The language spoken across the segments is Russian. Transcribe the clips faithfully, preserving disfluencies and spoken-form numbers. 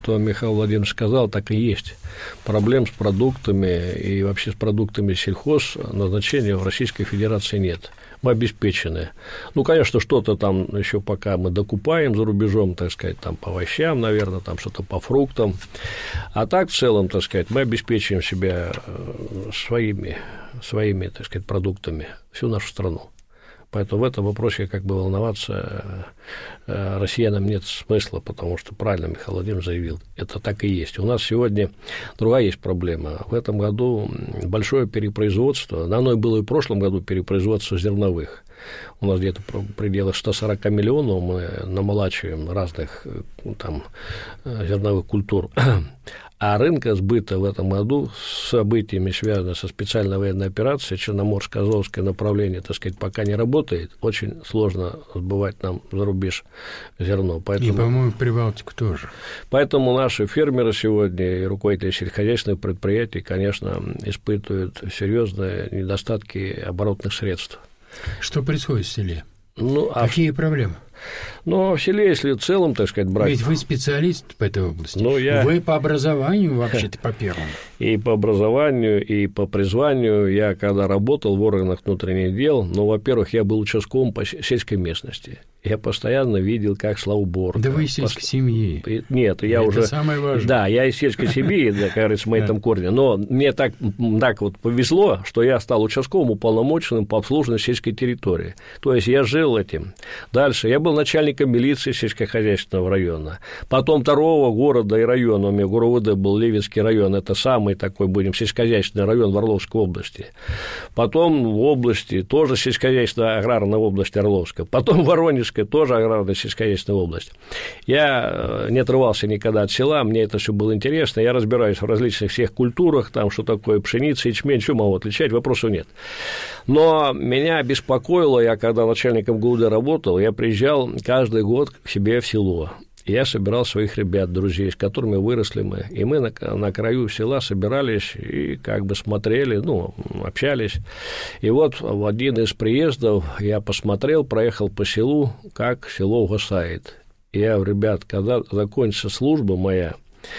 Что Михаил Владимирович сказал, так и есть. Проблем с продуктами и вообще с продуктами сельхозназначения в Российской Федерации нет. Мы обеспечены. Ну, конечно, что-то там еще пока мы докупаем за рубежом, так сказать, там по овощам, наверное, там что-то по фруктам. А так, в целом, так сказать, мы обеспечиваем себя своими, своими, так сказать, продуктами всю нашу страну. Поэтому в этом вопросе как бы волноваться россиянам нет смысла, потому что правильно Михаил Владимирович заявил, это так и есть. У нас сегодня другая есть проблема. В этом году большое перепроизводство, оно и было и в прошлом году перепроизводство зерновых. У нас где-то в пределах сто сорок миллионов мы намолачиваем разных там зерновых культур. А рынка сбыта в этом году с событиями, связанными со специальной военной операцией, Черноморско-Азовское направление, так сказать, пока не работает, очень сложно сбывать нам за рубеж зерно. Поэтому, и, по-моему, Прибалтику тоже. Поэтому наши фермеры сегодня и руководители сельскохозяйственных предприятий, конечно, испытывают серьезные недостатки оборотных средств. Что происходит в селе? Ну, Какие а... проблемы? Ну, в селе, если в целом, так сказать, брать... Ведь вы специалист по этой области. Ну, я... Вы по образованию вообще-то по первому. И по образованию, и по призванию. Я, когда работал в органах внутренних дел, ну, во-первых, я был участковым по сельской местности. Я постоянно видел, как шла уборка. Да вы из сельской Пос... семьи. Нет, я Это уже... Это самое важное. Да, я из сельской семьи, да, как говорится, мы этом корне. Но мне так, так вот повезло, что я стал участковым уполномоченным по обслуживанию сельской территории. То есть я жил этим. Дальше я был начальником милиции сельскохозяйственного района. Потом второго города и района, у меня ГУРУВД был Левинский район, это самый такой, будем, сельскохозяйственный район в Орловской области. Потом в области, тоже сельскохозяйственная аграрная область Орловская. Потом Воронежская, тоже аграрная сельскохозяйственная область. Я не отрывался никогда от села, мне это все было интересно, я разбираюсь в различных всех культурах, там, что такое пшеница, ячмень, что могу отличать, вопросов нет. Но меня беспокоило, я когда начальником ГУВД работал, я приезжал каждый год к себе в село. Я собирал своих ребят, друзей, с которыми выросли мы, и мы на, на краю села собирались и как бы смотрели, ну, общались. И вот в один из приездов я посмотрел, проехал по селу, как село угасает. И я говорю, ребят, когда закончится служба моя,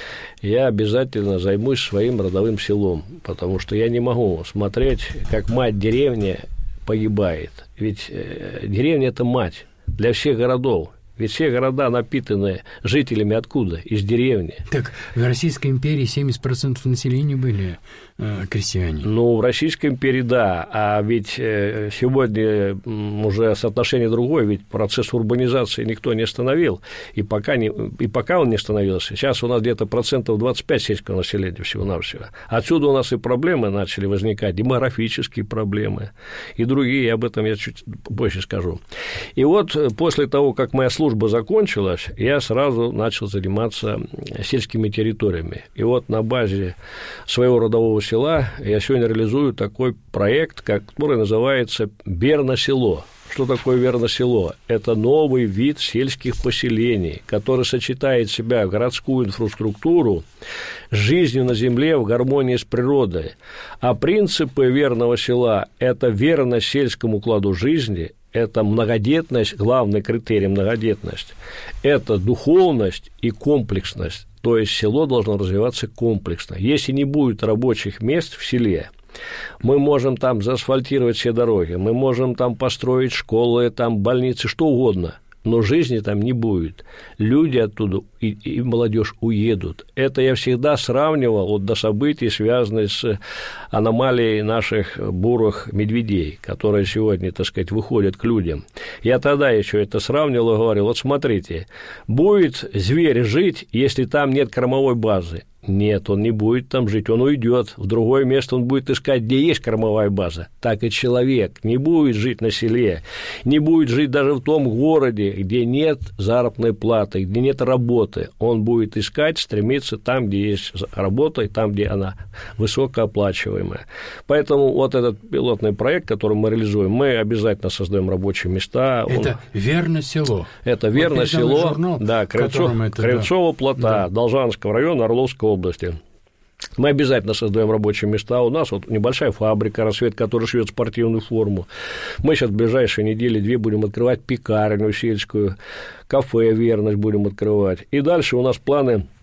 я обязательно займусь своим родовым селом, потому что я не могу смотреть, как мать деревни погибает. Ведь деревня – это мать для всех городов. Ведь все города напитаны жителями откуда? Из деревни. Так в Российской империи семьдесят процентов населения были э, крестьяне. Ну, в Российской империи, да. А ведь э, сегодня уже соотношение другое, ведь процесс урбанизации никто не остановил. И пока, не, и пока он не остановился, сейчас у нас где-то процентов двадцать пять сельского населения всего-навсего. Отсюда у нас и проблемы начали возникать, демографические проблемы и другие, об этом я чуть позже скажу. И вот после того, как моя служба закончилась, я сразу начал заниматься сельскими территориями. И вот на базе своего родового села я сегодня реализую такой проект, который называется «Верно-село». Что такое верно-село? Это новый вид сельских поселений, который сочетает в себя городскую инфраструктуру с жизнью на земле в гармонии с природой. А принципы верного села – это верность сельскому укладу жизни, это многодетность, главный критерий – многодетность, это духовность и комплексность, то есть село должно развиваться комплексно. Если не будет рабочих мест в селе, мы можем там заасфальтировать все дороги, мы можем там построить школы, там больницы, что угодно, но жизни там не будет. Люди оттуда и, и молодежь уедут. Это я всегда сравнивал вот до событий, связанных с аномалией наших бурых медведей, которые сегодня, так сказать, выходят к людям. Я тогда еще это сравнивал и говорил, вот смотрите, будет зверь жить, если там нет кормовой базы? Нет, он не будет там жить, он уйдет в другое место, он будет искать, где есть кормовая база. Так и человек не будет жить на селе, не будет жить даже в том городе, где нет заработной платы, где нет работы. Он будет искать, стремиться там, где есть работа, и там, где она высокооплачиваемая. Поэтому вот этот пилотный проект, который мы реализуем, мы обязательно создаем рабочие места. Это он... верно село. Это верно вот село, журнал, да, Кривцово плота, да. Должанского района, Орловской области. Мы обязательно создаем рабочие места. У нас вот небольшая фабрика «Рассвет», которая шьет спортивную форму. Мы сейчас в ближайшие недели-две будем открывать пекарню сельскую, кафе «Верность» будем открывать. И дальше у нас планы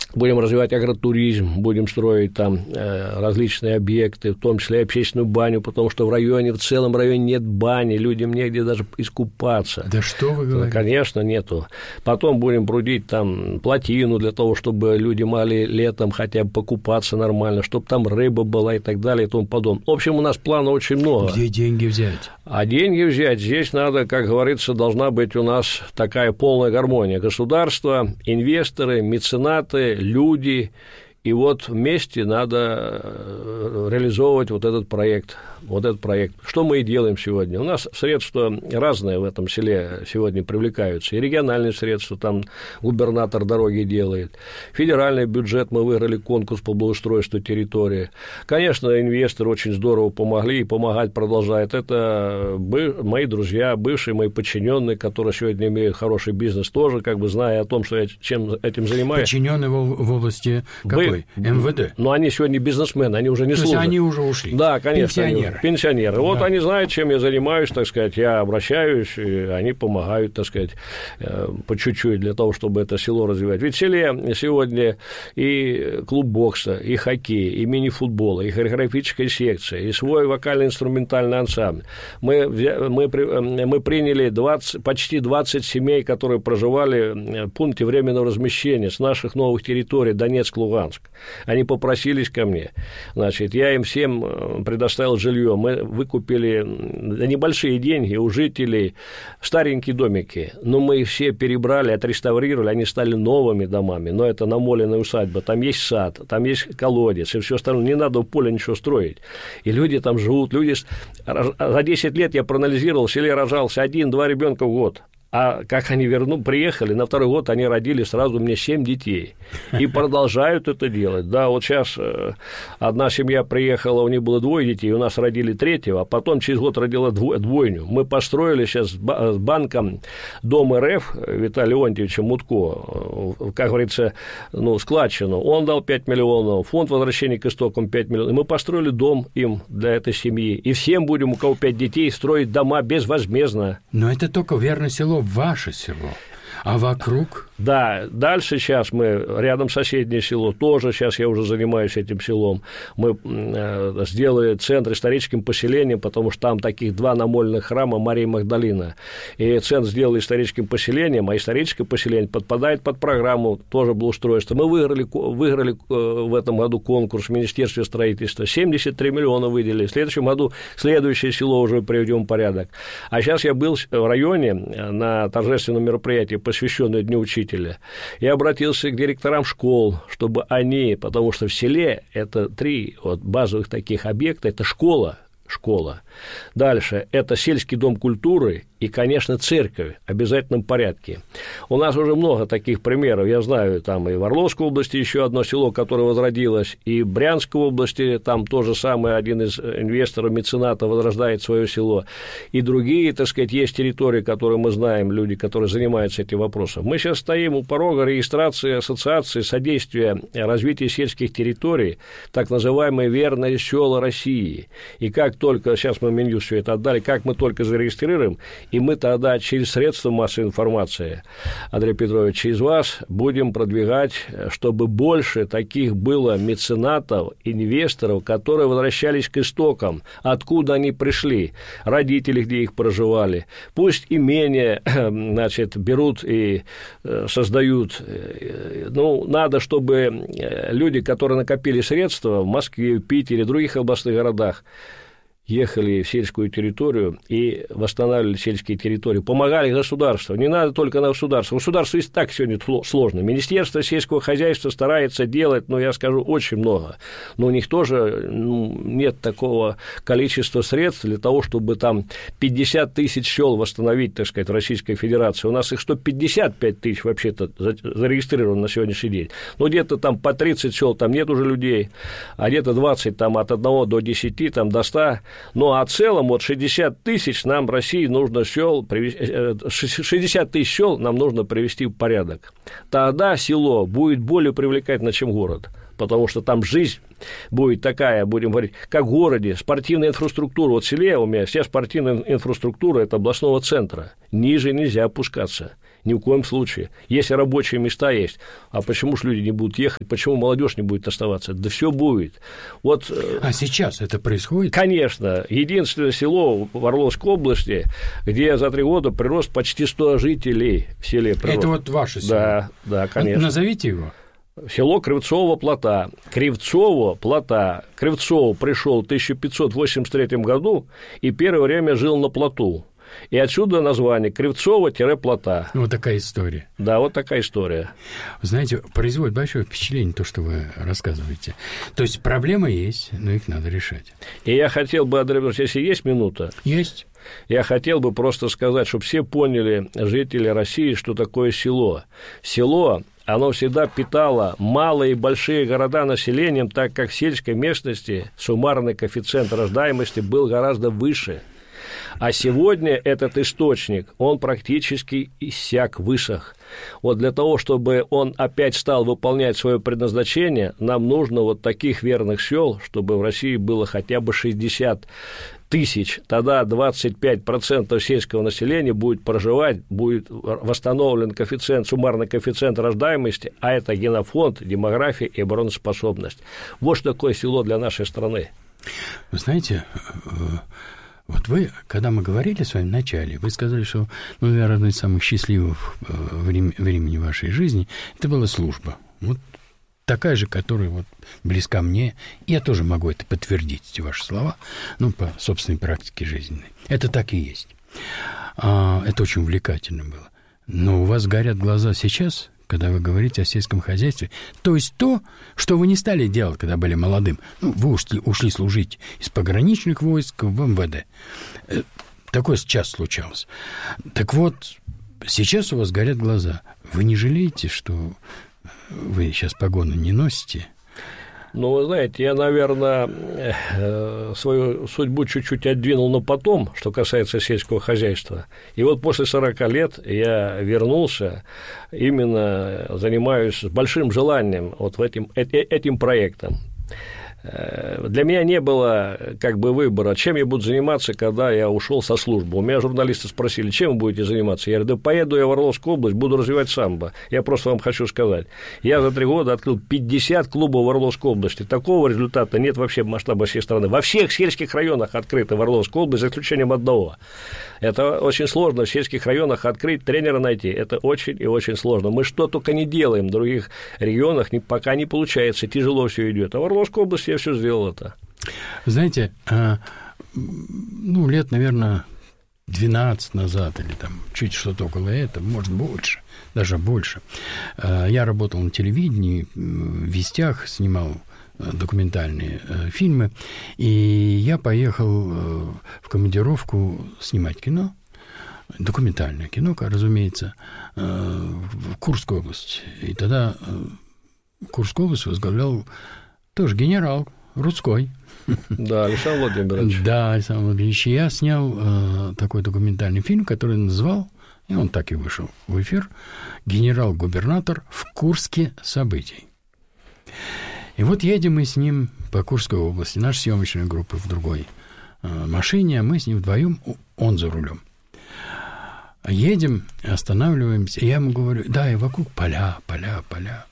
Будем развивать агротуризм, будем строить там э, различные объекты, в том числе и общественную баню, потому что в районе, в целом районе нет бани, людям негде даже искупаться. Да что вы говорите? Конечно, нету. Потом будем прудить там плотину для того, чтобы люди могли летом хотя бы покупаться нормально, чтобы там рыба была и так далее и тому подобное. В общем, у нас планов очень много. Где деньги взять? А деньги взять здесь надо, как говорится, должна быть у нас такая полная гармония. Государство, инвесторы, меценаты, люди. И вот вместе надо реализовывать вот этот проект, вот этот проект. Что мы и делаем сегодня. У нас средства разные в этом селе сегодня привлекаются. И региональные средства, там губернатор дороги делает. Федеральный бюджет, мы выиграли конкурс по благоустройству территории. Конечно, инвесторы очень здорово помогли и помогать продолжают. Это мои друзья, бывшие мои подчиненные, которые сегодня имеют хороший бизнес тоже, как бы зная о том, что я чем этим занимаюсь. Подчиненные в области какой? эм вэ дэ. Но они сегодня бизнесмены, они уже не служат. То есть они уже ушли? Да, конечно. Пенсионеры. Они, пенсионеры. Да. Вот они знают, чем я занимаюсь, так сказать, я обращаюсь, и они помогают, так сказать, по чуть-чуть для того, чтобы это село развивать. Ведь в селе сегодня и клуб бокса, и хоккей, и мини-футбол, и хореографическая секция, и свой вокально-инструментальный ансамбль. Мы, мы, мы приняли двадцать, почти двадцать семей, которые проживали в пункте временного размещения с наших новых территорий Донецк, Луганск. Они попросились ко мне. Значит, я им всем предоставил жилье. Мы выкупили за небольшие деньги у жителей старенькие домики. Но мы их все перебрали, отреставрировали. Они стали новыми домами. Но это намоленная усадьба. Там есть сад, там есть колодец и все остальное. Не надо в поле ничего строить. И люди там живут. Люди... За десять лет я проанализировал, в селе рожался один-два ребенка в год. А как они верну, приехали, на второй год они родили сразу мне семь детей. И продолжают это делать. Да, вот сейчас одна семья приехала, у них было двое детей, у нас родили третьего, а потом через год родила двойню. Мы построили сейчас с банком Дом эр эф Виталия Леонтьевича Мутко, как говорится, ну, складчину. Он дал пять миллионов, фонд возвращения к истокам пять миллионов. И мы построили дом им для этой семьи. И всем будем, у кого пять детей, строить дома безвозмездно. Но это только верно село, ваше село, а вокруг? Да, дальше сейчас мы, рядом соседнее село, тоже сейчас я уже занимаюсь этим селом, мы э, сделали центр историческим поселением, потому что там таких два намольных храма Марии Магдалина, и центр сделали историческим поселением, а историческое поселение подпадает под программу тоже благоустройства. Мы выиграли, выиграли э, в этом году конкурс в Министерстве строительства, семьдесят три миллиона выделили, в следующем году следующее село уже приведем в порядок. А сейчас я был в районе на торжественном мероприятии, посвященное Дню учителя, я обратился к директорам школ, чтобы они, потому что в селе это три вот, базовых таких объекта, это школа, школа. Дальше это сельский дом культуры и, конечно, церковь в обязательном порядке. У нас уже много таких примеров. Я знаю, там и в Орловской области еще одно село, которое возродилось, и в Брянской области там тоже самое, один из инвесторов, мецената возрождает свое село. И другие, так сказать, есть территории, которые мы знаем, люди, которые занимаются этим вопросом. Мы сейчас стоим у порога регистрации ассоциации содействия развитию сельских территорий, так называемые верные села России. И как только, сейчас мы Минюст все это отдали, как мы только зарегистрируем, и мы тогда через средства массовой информации, Андрей Петрович, через вас будем продвигать, чтобы больше таких было меценатов, инвесторов, которые возвращались к истокам, откуда они пришли, родители, где их проживали. Пусть имения, значит, берут и создают. Ну, надо, чтобы люди, которые накопили средства в Москве, в Питере, в других областных городах, ехали в сельскую территорию и восстанавливали сельские территории, помогали государству. Не надо только на государство. Государство и так сегодня сложно. Министерство сельского хозяйства старается делать, но я скажу, очень много. Но у них тоже ну, нет такого количества средств для того, чтобы там пятьдесят тысяч сел восстановить, так сказать, в Российской Федерации. У нас их сто пятьдесят пять тысяч вообще-то зарегистрировано на сегодняшний день. Но где-то там по тридцать сел, там нет уже людей, а где-то двадцать, там от одного до десяти, там до ста. Ну, а в целом, вот шестьдесят тысяч нам в России нужно сел, шестьдесят тысяч сел нам нужно привести в порядок. Тогда село будет более привлекательно, чем город, потому что там жизнь будет такая, будем говорить, как в городе, спортивная инфраструктура. Вот в селе у меня вся спортивная инфраструктура – это областного центра. Ниже нельзя опускаться. Ни в коем случае. Если рабочие места есть, а почему же люди не будут ехать, почему молодежь не будет оставаться? Да все будет. Вот, а сейчас это происходит? Конечно. Единственное село в Орловской области, где за три года прирост почти сто жителей в селе. Прирост. Это вот ваше село? Да, да, конечно. Назовите его. Село Кривцово плота. Кривцово плота. Кривцово пришел в тысяча пятьсот восемьдесят третьем году и первое время жил на плоту. И отсюда название Кривцово-плота. Вот такая история. Да, вот такая история. Знаете, производит большое впечатление то, что вы рассказываете. То есть проблемы есть, но их надо решать. И я хотел бы, Андрей Иванович, если есть минута. Есть. Я хотел бы просто сказать, чтобы все поняли, жители России, что такое село. Село, оно всегда питало малые и большие города населением, так как в сельской местности суммарный коэффициент рождаемости был гораздо выше. А сегодня этот источник, он практически иссяк, высох. Вот для того, чтобы он опять стал выполнять свое предназначение, нам нужно вот таких верных сел, чтобы в России было хотя бы шестьдесят тысяч. Тогда двадцать пять процентов сельского населения будет проживать, будет восстановлен коэффициент, суммарный коэффициент рождаемости, а это генофонд, демография и обороноспособность. Вот что такое село для нашей страны. Вы знаете, вот вы, когда мы говорили с вами в начале, вы сказали, что, ну, наверное, одно из самых счастливых времени вашей жизни это была служба. Вот такая же, которая вот близка мне. Я тоже могу это подтвердить, эти ваши слова, ну, по собственной практике жизненной. Это так и есть. Это очень увлекательно было. Но у вас горят глаза сейчас, когда вы говорите о сельском хозяйстве, то есть то, что вы не стали делать, когда были молодым. Ну, вы ушли, ушли служить из пограничных войск в эм вэ дэ. Такое сейчас случалось. Так вот, сейчас у вас горят глаза. Вы не жалеете, что вы сейчас погоны не носите? Ну, вы знаете, я, наверное, свою судьбу чуть-чуть отдвинул на потом, что касается сельского хозяйства. И вот после сорока лет я вернулся, именно занимаюсь с большим желанием вот этим, этим проектом. Для меня не было как бы выбора, чем я буду заниматься, когда я ушел со службы. У меня журналисты спросили, чем вы будете заниматься. Я говорю, да поеду я в Орловскую область, буду развивать самбо. Я просто вам хочу сказать. Я за три года открыл пятьдесят клубов в Орловской области. Такого результата нет вообще в масштабе всей страны. Во всех сельских районах открыто в Орловской области, за исключением одного. Это очень сложно в сельских районах открыть, тренера найти. Это очень и очень сложно. Мы что только не делаем в других регионах, пока не получается, тяжело все идет. А в Орловской области я все сделал это. Знаете, ну, лет, наверное, двенадцать назад или там чуть что-то около этого, может, больше, даже больше, я работал на телевидении, в «Вестях», снимал документальные фильмы, и я поехал в командировку снимать кино, документальное кино, разумеется, в Курскую область. И тогда Курскую область возглавлял тоже генерал Рудской. Да, Александр Владимирович. Да, Александр Владимирович. Я снял э, такой документальный фильм, который назвал, и он так и вышел в эфир, «Генерал-губернатор в Курске событий». И вот едем мы с ним по Курской области, наша съемочная группа в другой э, машине, а мы с ним вдвоем, он за рулем. Едем, останавливаемся, и я ему говорю, да, и вокруг поля, поля, поля.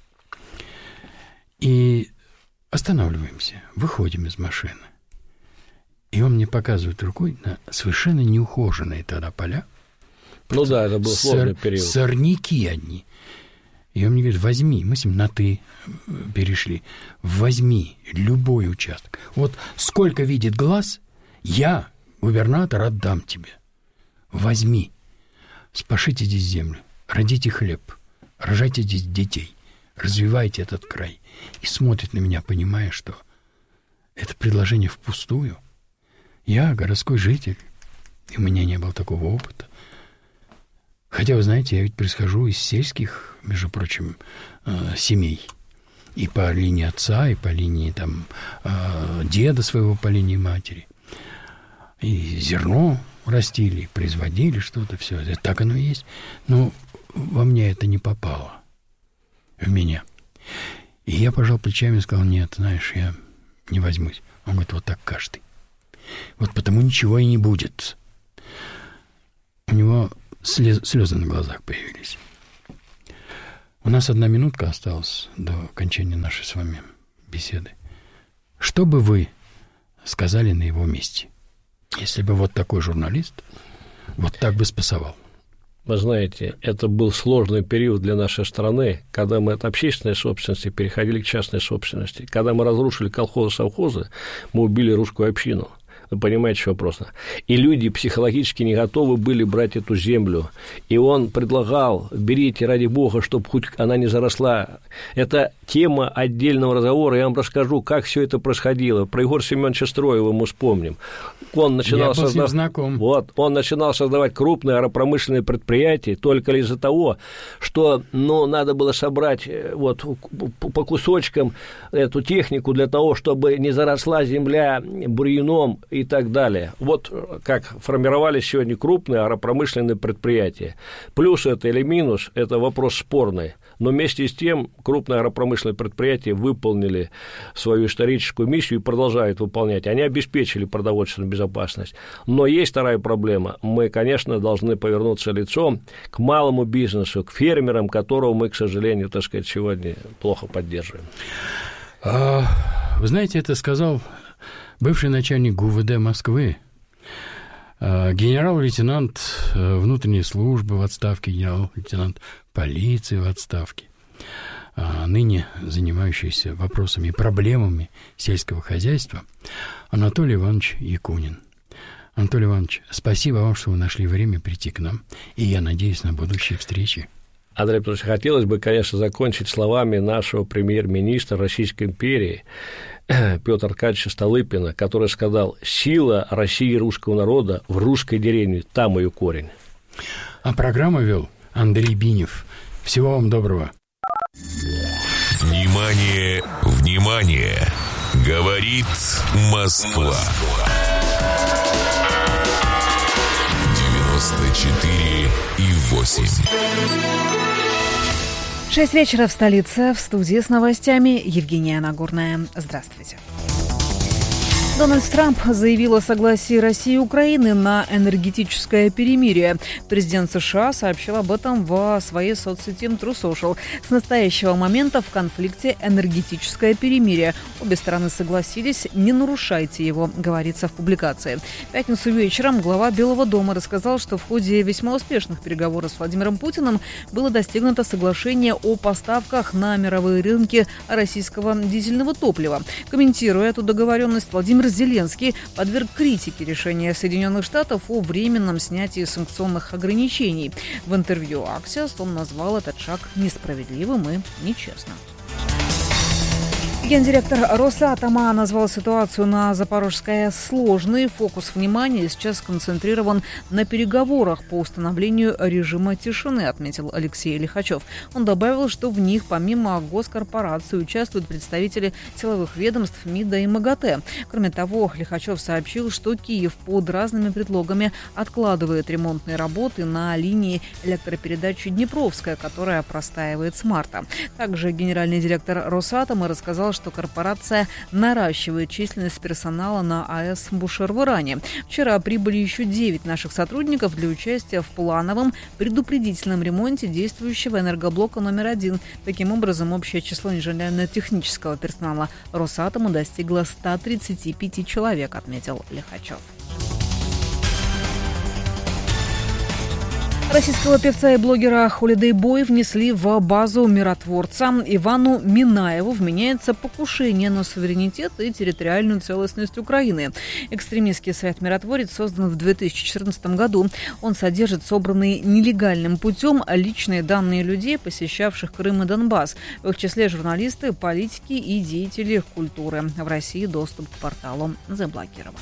И останавливаемся, выходим из машины. И он мне показывает рукой на совершенно неухоженные тогда поля. Ну да, это был сложный Сор- период. Сорняки одни. И он мне говорит, возьми, мы с ним на «ты» перешли, возьми любой участок. Вот сколько видит глаз, я, губернатор, отдам тебе. Возьми, спашите здесь землю, родите хлеб, рожайте здесь детей, развивайте этот край. И смотрит на меня, понимая, что это предложение впустую. Я городской житель, и у меня не было такого опыта. Хотя, вы знаете, я ведь происхожу из сельских, между прочим, семей. И по линии отца, и по линии там, деда своего, по линии матери. И зерно растили, производили что-то, все. Это так оно и есть. Но во мне это не попало. В меня. И я пожал плечами и сказал, нет, знаешь, я не возьмусь. Он говорит, вот так каждый. Вот потому ничего и не будет. У него слез, слезы на глазах появились. У нас одна минутка осталась до окончания нашей с вами беседы. Что бы вы сказали на его месте, если бы вот такой журналист вот так бы спасовал? Вы знаете, это был сложный период для нашей страны, когда мы от общественной собственности переходили к частной собственности. Когда мы разрушили колхозы-совхозы, мы убили русскую общину. Вы понимаете, что вопрос? И люди психологически не готовы были брать эту землю. И он предлагал: берите, ради бога, чтобы хоть она не заросла. Это тема отдельного разговора. Я вам расскажу, как все это происходило. Про Егора Семеновича Строева мы вспомним. Он начинал, создав... вот, он начинал создавать крупные агропромышленные предприятия только лишь из-за того, что ну, надо было собрать вот, по кусочкам эту технику для того, чтобы не заросла земля бурьяном и так далее. Вот как формировались сегодня крупные агропромышленные предприятия. Плюс это или минус – это вопрос спорный. Но вместе с тем крупные агропромышленные предприятия выполнили свою историческую миссию и продолжают выполнять. Они обеспечили продовольственную безопасность. Но есть вторая проблема. Мы, конечно, должны повернуться лицом к малому бизнесу, к фермерам, которого мы, к сожалению, так сказать, сегодня плохо поддерживаем. Вы знаете, это сказал бывший начальник ГУВД Москвы, генерал-лейтенант внутренней службы в отставке, генерал-лейтенант полиции в отставке, ныне занимающийся вопросами и проблемами сельского хозяйства, Анатолий Иванович Якунин. Анатолий Иванович, спасибо вам, что вы нашли время прийти к нам, и я надеюсь на будущие встречи. Андрей Петрович, хотелось бы, конечно, закончить словами нашего премьер-министра Российской империи Петра Аркадьевича Столыпина, который сказал: «Сила России и русского народа в русской деревне, там ее корень». А программу вел Андрей Бинев. Всего вам доброго. Внимание, внимание! Говорит Москва. девяносто четыре и восемь. Шесть вечера в столице. В студии с новостями Евгения Нагорная. Здравствуйте. Дональд Трамп заявил о согласии России и Украины на энергетическое перемирие. Президент США сообщил об этом в своей соцсети True Social. С настоящего момента в конфликте энергетическое перемирие. Обе стороны согласились, не нарушайте его, говорится в публикации. В пятницу вечером глава Белого дома рассказал, что в ходе весьма успешных переговоров с Владимиром Путиным было достигнуто соглашение о поставках на мировые рынки российского дизельного топлива. Комментируя эту договоренность, Владимир Зеленский подверг критике решения Соединенных Штатов о временном снятии санкционных ограничений. В интервью Axios он назвал этот шаг несправедливым и нечестным. Гендиректор Росатома назвал ситуацию на Запорожской АЭС сложной. Фокус внимания сейчас сконцентрирован на переговорах по установлению режима тишины, отметил Алексей Лихачев. Он добавил, что в них помимо госкорпораций участвуют представители силовых ведомств МИДа и МАГАТЭ. Кроме того, Лихачев сообщил, что Киев под разными предлогами откладывает ремонтные работы на линии электропередачи «Днепровская», которая простаивает с марта. Также генеральный директор Росатома рассказал, что корпорация наращивает численность персонала на АЭС Бушер в Иране. Вчера прибыли еще девять наших сотрудников для участия в плановом предупредительном ремонте действующего энергоблока номер один. Таким образом, общее число инженерно-технического персонала Росатома достигло ста тридцати пяти человек, отметил Лихачев. Российского певца и блогера Holiday Boy внесли в базу миротворца. Ивану Минаеву вменяется покушение на суверенитет и территориальную целостность Украины. Экстремистский сайт «Миротворец» создан в две тысячи четырнадцатом году. Он содержит собранные нелегальным путем личные данные людей, посещавших Крым и Донбасс. В их числе журналисты, политики и деятели культуры. В России доступ к порталу заблокирован.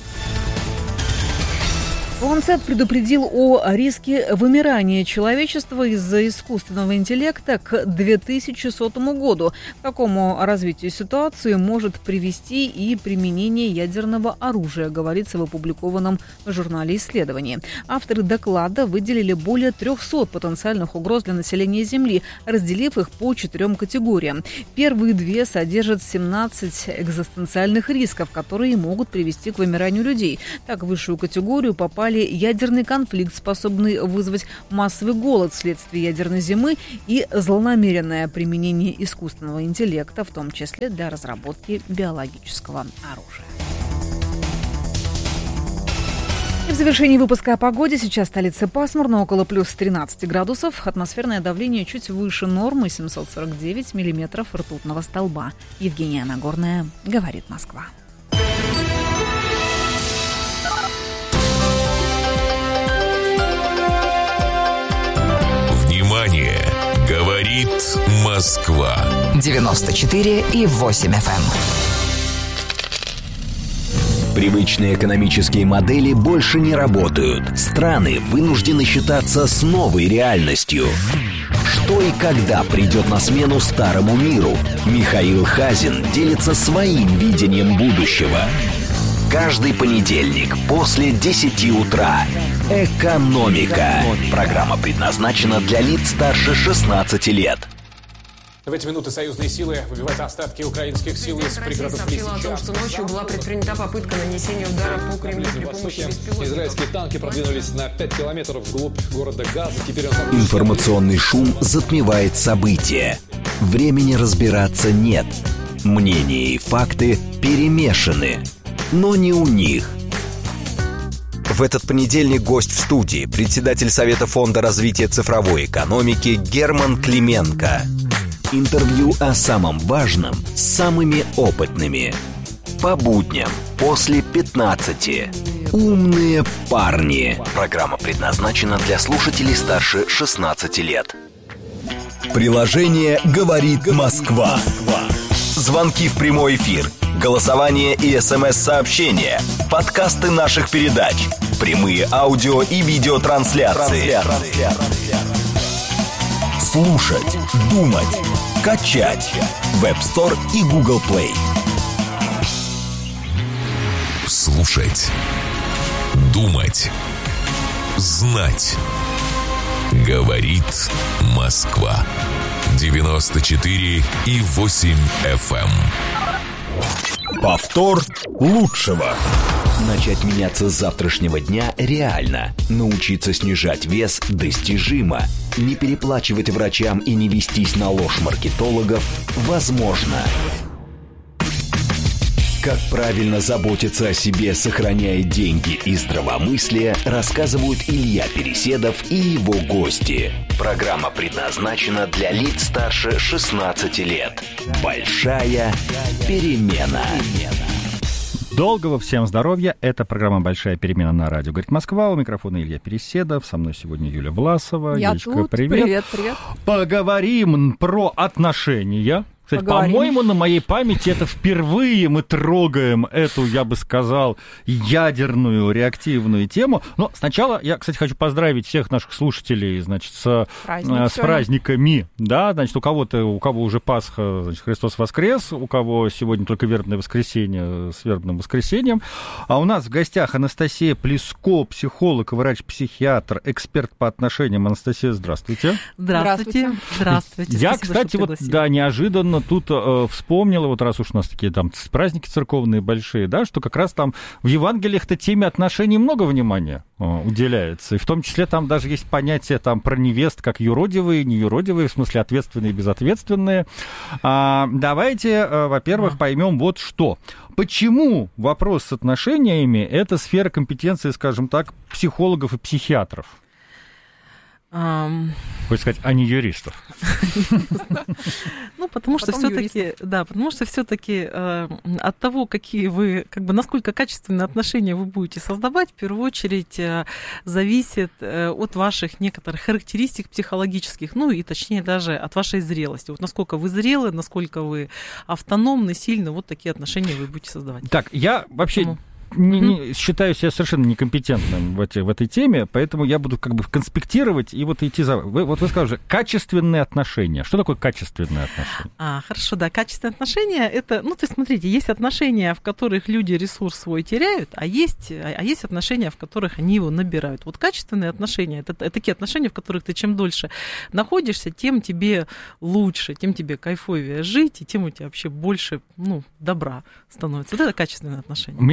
Ланцет предупредил о риске вымирания человечества из-за искусственного интеллекта к две тысячи сотому году. К такому развитию ситуации может привести и применение ядерного оружия, говорится в опубликованном в журнале исследований. Авторы доклада выделили более трехсот потенциальных угроз для населения Земли, разделив их по четырем категориям. Первые две содержат семнадцать экзистенциальных рисков, которые могут привести к вымиранию людей. Так, в высшую категорию попали опубликовали ядерный конфликт, способный вызвать массовый голод вследствие ядерной зимы, и злонамеренное применение искусственного интеллекта, в том числе для разработки биологического оружия. И в завершении выпуска о погоде. Сейчас в столице пасмурно, около плюс тринадцать градусов. Атмосферное давление чуть выше нормы, семьсот сорок девять миллиметров ртутного столба. Евгения Нагорная, говорит Москва. Внимание! Говорит Москва. девяносто четыре и восемь эф эм. Привычные экономические модели больше не работают. Страны вынуждены считаться с новой реальностью. Что и когда придет на смену старому миру? Михаил Хазин делится своим видением будущего. Каждый понедельник после десяти утра. «Экономика». Программа предназначена для лиц старше шестнадцати лет. В эти минуты союзные силы выбивают остатки украинских сил из пригородов Лисичанска. Россия сообщила о том, что ночью была предпринята попытка нанесения удара по Кремлю при помощи беспилотников. Израильские танки продвинулись на пять километров вглубь города Газа. Теперь он... Информационный шум затмевает события. Времени разбираться нет. Мнения и факты перемешаны. Но не у них. В этот понедельник гость в студии, председатель Совета фонда развития цифровой экономики Герман Клименко. Интервью о самом важном с самыми опытными. По будням после пятнадцати. «Умные парни». Программа предназначена для слушателей старше шестнадцати лет. Приложение «Говорит Москва». Звонки в прямой эфир, голосование и смс-сообщения, подкасты наших передач, прямые аудио и видеотрансляции. Слушать, думать, качать. Web Store и Google Play. Слушать, думать, знать. Говорит Москва. девяносто четыре и восемь эф эм. Повтор лучшего. Начать меняться с завтрашнего дня реально. Научиться снижать вес достижимо. Не переплачивать врачам и не вестись на ложь маркетологов возможно. Как правильно заботиться о себе, сохраняя деньги и здравомыслие, рассказывают Илья Переседов и его гости. Программа предназначена для лиц старше шестнадцати лет. Большая перемена. Долгого всем здоровья. Это программа «Большая перемена» на радио «Говорит Москва». У микрофона Илья Переседов. Со мной сегодня Юля Власова. Я Юлечка, тут. привет. Привет, привет. Поговорим про отношения. Кстати, Поговорим. по-моему, на моей памяти это впервые мы трогаем эту, я бы сказал, ядерную реактивную тему. Но сначала я, кстати, хочу поздравить всех наших слушателей, значит, с, Праздник, с праздниками. Да, значит, у кого-то, у кого уже Пасха, значит, Христос воскрес, у кого сегодня только вербное воскресенье с вербным воскресеньем. А у нас в гостях Анастасия Плеско, психолог, врач-психиатр, эксперт по отношениям. Анастасия, здравствуйте. Здравствуйте. Здравствуйте. Я, Спасибо, кстати, вот, да, неожиданно тут э, вспомнила, вот раз уж у нас такие там праздники церковные большие, да, что как раз там в Евангелиях-то теме отношений много внимания э, уделяется, и в том числе там даже есть понятие там про невест как юродивые, неюродивые, в смысле ответственные и безответственные. А, давайте, э, во-первых, а. поймем вот что. Почему вопрос с отношениями – это сфера компетенции, скажем так, психологов и психиатров? Um... Хочешь сказать, а не юристов? Ну, потому что все-таки, да, потому что все-таки э, от того, какие вы, как бы, насколько качественные отношения вы будете создавать, в первую очередь э, зависит э, от ваших некоторых характеристик психологических, ну и точнее даже от вашей зрелости. Вот насколько вы зрелы, насколько вы автономны, сильны, вот такие отношения вы будете создавать. Так, я вообще... Потому... Не, не, считаю себя совершенно некомпетентным в, эти, в этой теме, поэтому я буду как бы конспектировать и вот идти за... Вы, вот вы скажете, качественные отношения. Что такое качественные отношения? А, хорошо, да, качественные отношения, это, ну, то есть, смотрите, есть отношения, в которых люди ресурс свой теряют, а есть, а есть отношения, в которых они его набирают. Вот качественные отношения, это, это такие отношения, в которых ты чем дольше находишься, тем тебе лучше, тем тебе кайфовее жить, и тем у тебя вообще больше, ну, добра становится. Вот это качественные отношения. У меня знакомый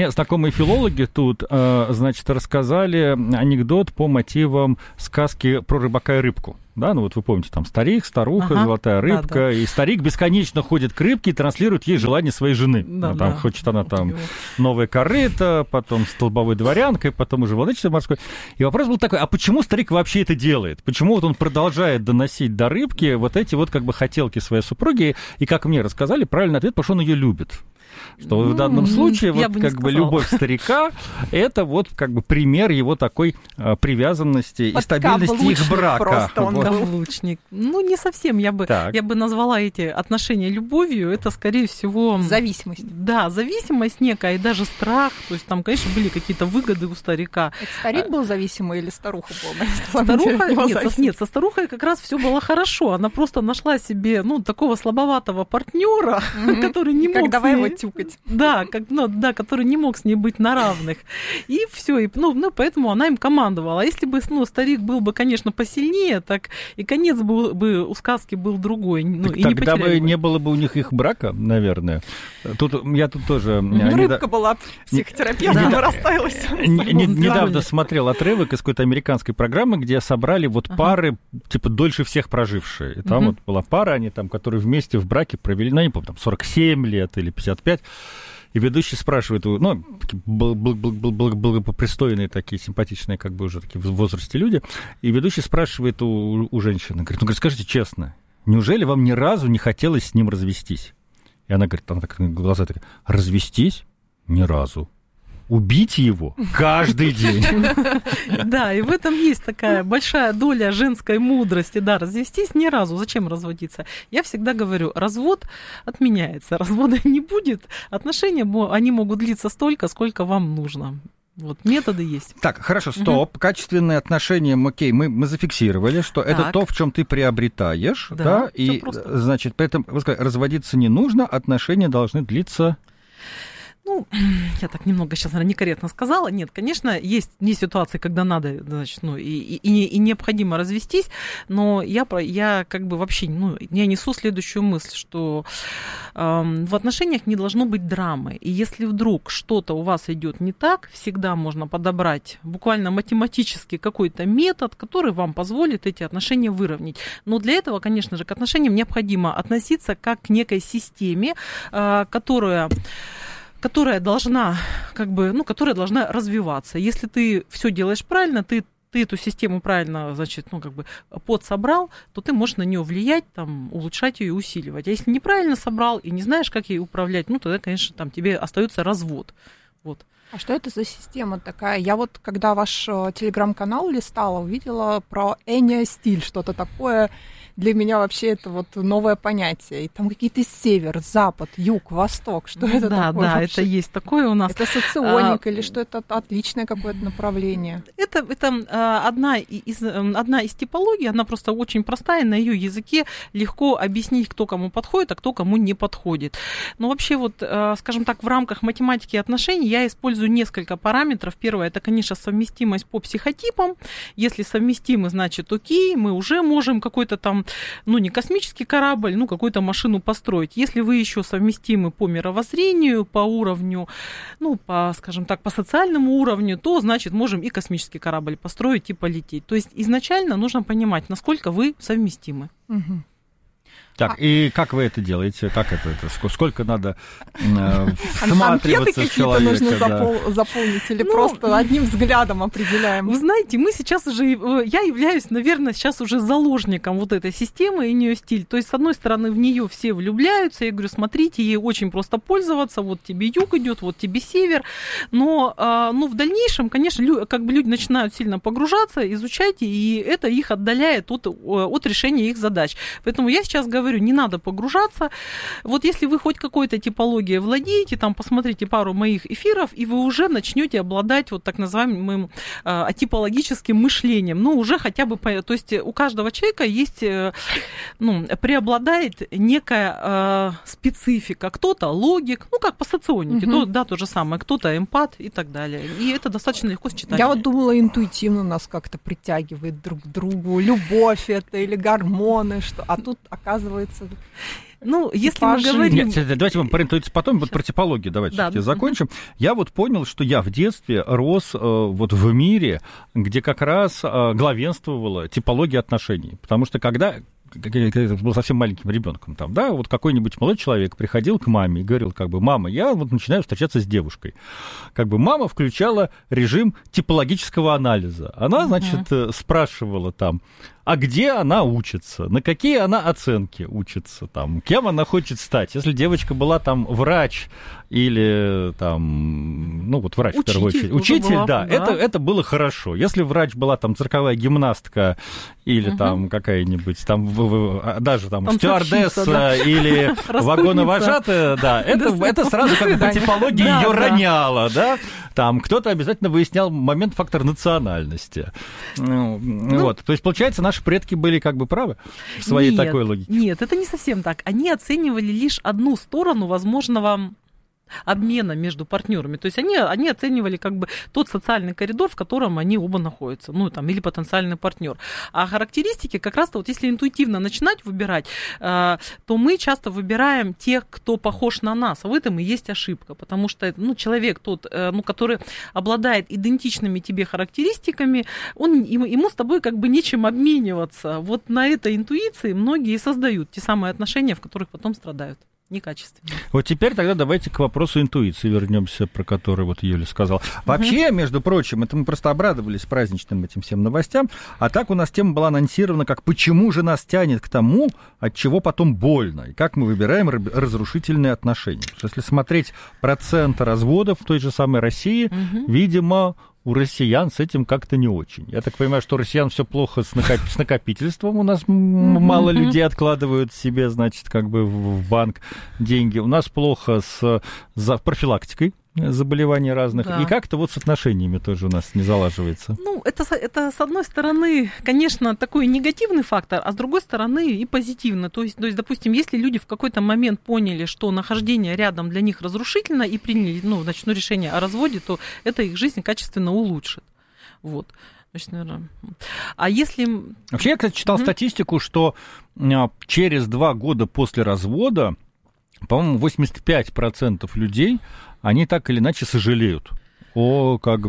мы филологи тут, значит, рассказали анекдот по мотивам сказки про рыбака и рыбку. Да, ну вот вы помните, там старик, старуха, ага, золотая рыбка, да, да. И старик бесконечно ходит к рыбке и транслирует ей желание своей жены. Да, ну, там да. Хочет она там новое корыто, потом столбовой дворянкой, потом уже владычицей морской. И вопрос был такой, а почему старик вообще это делает? Почему вот он продолжает доносить до рыбки вот эти вот как бы хотелки своей супруги? И, как мне рассказали, правильный ответ, потому что он ее любит. Что ну, в данном случае вот как бы любовь старика — это вот как бы пример его такой а, привязанности и стабильности их брака. Просто он вот. Каблучник. Ну, не совсем. Я бы, я бы назвала эти отношения любовью. Это, скорее всего... Зависимость. Да, зависимость некая, и даже страх. То есть там, конечно, были какие-то выгоды у старика. Это старик был зависимый или старуха была? Старуха? Нет, со, нет, со старухой как раз все было хорошо. Она просто нашла себе, ну, такого слабоватого партнера, mm-hmm. который не мог... Давай его тюкать. Да, как, ну, да, который не мог с ней быть на равных. И все, и, ну, ну, поэтому она им командовала. А если бы, ну, старик был бы, конечно, посильнее, так и конец был бы у сказки был другой. Ну, и тогда не бы не было бы у них их брака, наверное. Тут, я тут тоже... Ну, рыбка была психотерапевтом, да. Растаялась. Недавно смотрел отрывок из какой-то американской программы, где собрали вот ага. пары, типа, дольше всех прожившие. И там угу. вот была пара, они там, которые вместе в браке провели, ну, не помню, там, сорок семь лет или пятьдесят пять. И ведущий спрашивает, ну, благопристойные такие, симпатичные, как бы уже такие в возрасте люди, и ведущий спрашивает у, у женщины, говорит, ну, говорит, скажите честно, неужели вам ни разу не хотелось с ним развестись? И она говорит, она так глаза такие, развестись? Ни разу. Убить его каждый день. Да, и в этом есть такая большая доля женской мудрости. Да, развестись ни разу. Зачем разводиться? Я всегда говорю, развод отменяется. Развода не будет. Отношения, они могут длиться столько, сколько вам нужно. Вот, методы есть. Так, хорошо, стоп. Угу. Качественные отношения, окей, мы, мы зафиксировали, что так. Это то, в чем ты приобретаешь, да, да и, просто. Значит, поэтому, вы сказали, разводиться не нужно, отношения должны длиться... Ну, я так немного сейчас, наверное, некорректно сказала. Нет, конечно, есть не ситуации, когда надо, значит, ну, и, и, и необходимо развестись, но я, я как бы вообще, ну, я несу следующую мысль, что э, в отношениях не должно быть драмы. И если вдруг что-то у вас идет не так, всегда можно подобрать буквально математически какой-то метод, который вам позволит эти отношения выровнять. Но для этого, конечно же, к отношениям необходимо относиться как к некой системе, э, которая... которая должна, как бы, ну, которая должна развиваться. Если ты все делаешь правильно, ты, ты эту систему правильно, значит, ну, как бы подсобрал, то ты можешь на нее влиять, там, улучшать ее и усиливать. А если неправильно собрал и не знаешь, как ей управлять, ну, тогда, конечно, там тебе остается развод. Вот. А что это за система такая? Я вот, когда ваш телеграм-канал листала, увидела про энеостиль, что-то такое. Для меня вообще это вот новое понятие. И там какие-то север, запад, юг, восток. Что это да, такое? Да, вообще? Это есть такое у нас. Это соционика а, или что это отличное какое-то направление? Это, это одна, из, одна из типологий, она просто очень простая, на ее языке легко объяснить, кто кому подходит, а кто кому не подходит. Но вообще вот, скажем так, в рамках математики отношений я использую несколько параметров. Первое, это, конечно, совместимость по психотипам. Если совместимы, значит, окей, мы уже можем какой-то там, ну, не космический корабль, ну, какую-то машину построить. Если вы еще совместимы по мировоззрению, по уровню, ну, по, скажем так, по социальному уровню, то, значит, можем и космический корабль построить и полететь. То есть изначально нужно понимать, насколько вы совместимы. Угу. Так, а... и как вы это делаете? Как это? это сколько надо э, всматриваться в человека? Нужно да. запол- заполнить или ну, просто одним взглядом определяем? Вы знаете, мы сейчас уже, я являюсь, наверное, сейчас уже заложником вот этой системы энеостиль. То есть, с одной стороны, в нее все влюбляются. Я говорю, смотрите, ей очень просто пользоваться. Вот тебе юг идет, вот тебе север. Но, ну, в дальнейшем, конечно, лю- как бы люди начинают сильно погружаться, изучать, и это их отдаляет от, от решения их задач. Поэтому я сейчас говорю, говорю, не надо погружаться. Вот если вы хоть какой-то типологией владеете, там посмотрите пару моих эфиров, и вы уже начнете обладать вот так называемым э, атипологическим мышлением. Ну, уже хотя бы, то есть у каждого человека есть, э, ну, преобладает некая э, специфика. Кто-то логик, ну, как по соционике, угу. то, да, то же самое, кто-то эмпат и так далее. И это достаточно легко считать. Я вот думала, интуитивно нас как-то притягивает друг к другу, любовь это или гормоны, что, а тут оказывается... Ну, если мы говорим... Нет, давайте вам про интуицию потом, вот про типологию давайте да. все-таки закончим. Я вот понял, что я в детстве рос э, вот в мире, где как раз э, главенствовала типология отношений. Потому что когда... когда я был совсем маленьким ребенком, там, да, вот какой-нибудь молодой человек приходил к маме и говорил, как бы, мама, я вот начинаю встречаться с девушкой. Как бы мама включала режим типологического анализа. Она, значит, uh-huh. спрашивала там, а где она учится, на какие она оценки учится, там, кем она хочет стать. Если девочка была там врач или там, ну вот врач учитель, в первую очередь, учитель, была, да, да. Это, это было хорошо. Если врач была там цирковая гимнастка или угу. там какая-нибудь, там, в, в, даже там, там стюардесса да. или вагоновожатая, да, это, это сразу как бы по типологии да, ее да. роняло, да. Там кто-то обязательно выяснял момент, фактор национальности. Ну, вот. То есть, получается, наши предки были как бы правы в своей нет, такой логике? Нет, это не совсем так. Они оценивали лишь одну сторону возможного обмена между партнерами. То есть они, они оценивали как бы тот социальный коридор, в котором они оба находятся, ну там, или потенциальный партнер. А характеристики как раз-то вот если интуитивно начинать выбирать, то мы часто выбираем тех, кто похож на нас. А в этом и есть ошибка, потому что ну, человек тот, ну, который обладает идентичными тебе характеристиками, он, ему с тобой как бы нечем обмениваться. Вот на этой интуиции многие создают те самые отношения, в которых потом страдают. Некачественно. Вот теперь тогда давайте к вопросу интуиции вернемся, про который вот Юля сказала. Вообще, угу. между прочим, это мы просто обрадовались праздничным этим всем новостям, а так у нас тема была анонсирована как «Почему же нас тянет к тому, от чего потом больно?» и как мы выбираем разрушительные отношения. Потому что если смотреть процент разводов в той же самой России, угу. видимо, у россиян с этим как-то не очень. Я так понимаю, что у россиян все плохо с, накоп... с накопительством. У нас мало людей откладывают себе, значит, как бы в банк деньги. У нас плохо с за профилактикой заболеваний разных. Да. И как-то вот с отношениями тоже у нас не залаживается. Ну, это, это, с одной стороны, конечно, такой негативный фактор, а с другой стороны и позитивно. То есть, то есть, допустим, если люди в какой-то момент поняли, что нахождение рядом для них разрушительно и приняли ну, значит, ну, решение о разводе, то это их жизнь качественно улучшит. Вот. Значит, наверное. А если... Вообще, я, кстати, читал mm-hmm. статистику, что через два года после развода, по-моему, восемьдесят пять процентов людей они так или иначе сожалеют о как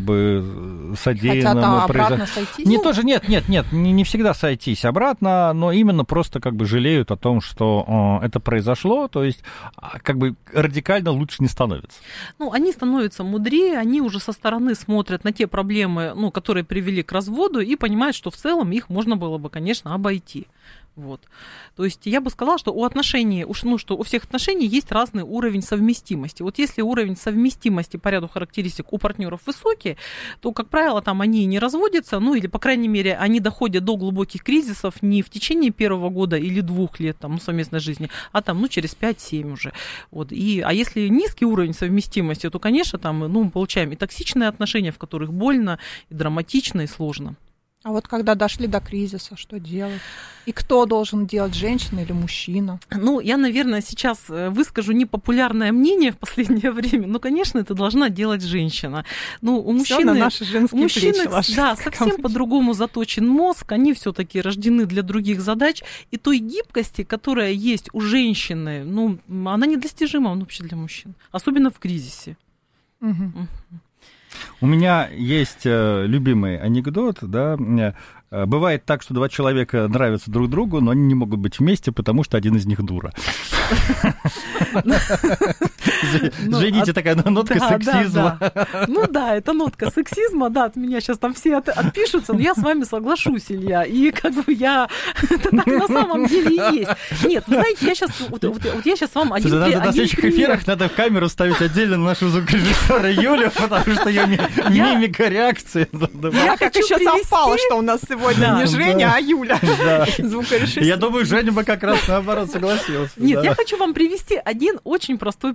бы содеянном. Хотят обратно произ... сойтись? Не тоже, нет, нет, нет, не, не всегда сойтись обратно, но именно просто как бы жалеют о том, что э, это произошло, то есть как бы радикально лучше не становится. Ну, они становятся мудрее, они уже со стороны смотрят на те проблемы, ну, которые привели к разводу, и понимают, что в целом их можно было бы, конечно, обойти. Вот. То есть я бы сказала, что у отношений, ну, что у всех отношений есть разный уровень совместимости. Вот если уровень совместимости по ряду характеристик у партнеров высокий, то, как правило, там они не разводятся, ну или, по крайней мере, они доходят до глубоких кризисов не в течение первого года или двух лет там, совместной жизни, а там, ну, через пять-семь уже. Вот. И, а если низкий уровень совместимости, то, конечно, там, ну, мы получаем и токсичные отношения, в которых больно, и драматично, и сложно. А вот когда дошли до кризиса, что делать? И кто должен делать, женщина или мужчина? Ну, я, наверное, сейчас выскажу непопулярное мнение в последнее время, но, конечно, это должна делать женщина. Ну, у мужчины, на наши женские мужчины, плечи ложится, да, совсем по-другому заточен мозг, они все-таки рождены для других задач, и той гибкости, которая есть у женщины, ну, она недостижима вообще для мужчин, особенно в кризисе. Угу. У меня есть э, любимый анекдот, да, э, бывает так, что два человека нравятся друг другу, но они не могут быть вместе, потому что один из них дура. Извините, такая нотка сексизма. Ну да, это нотка сексизма, да, от меня сейчас там все отпишутся, но я с вами соглашусь, Илья, и как бы я, это так на самом деле и есть. Нет, вы знаете, я сейчас, вот я сейчас вам один пример. На следующих эфирах надо камеру ставить отдельно на нашу звукорежиссера Юлю, потому что ее мимика, реакция. Я как еще совпало, что у нас сегодня не Женя, а Юля, звукорежиссер. Я думаю, Женя бы как раз наоборот согласился. Нет, я хочу вам привести один очень простой пример.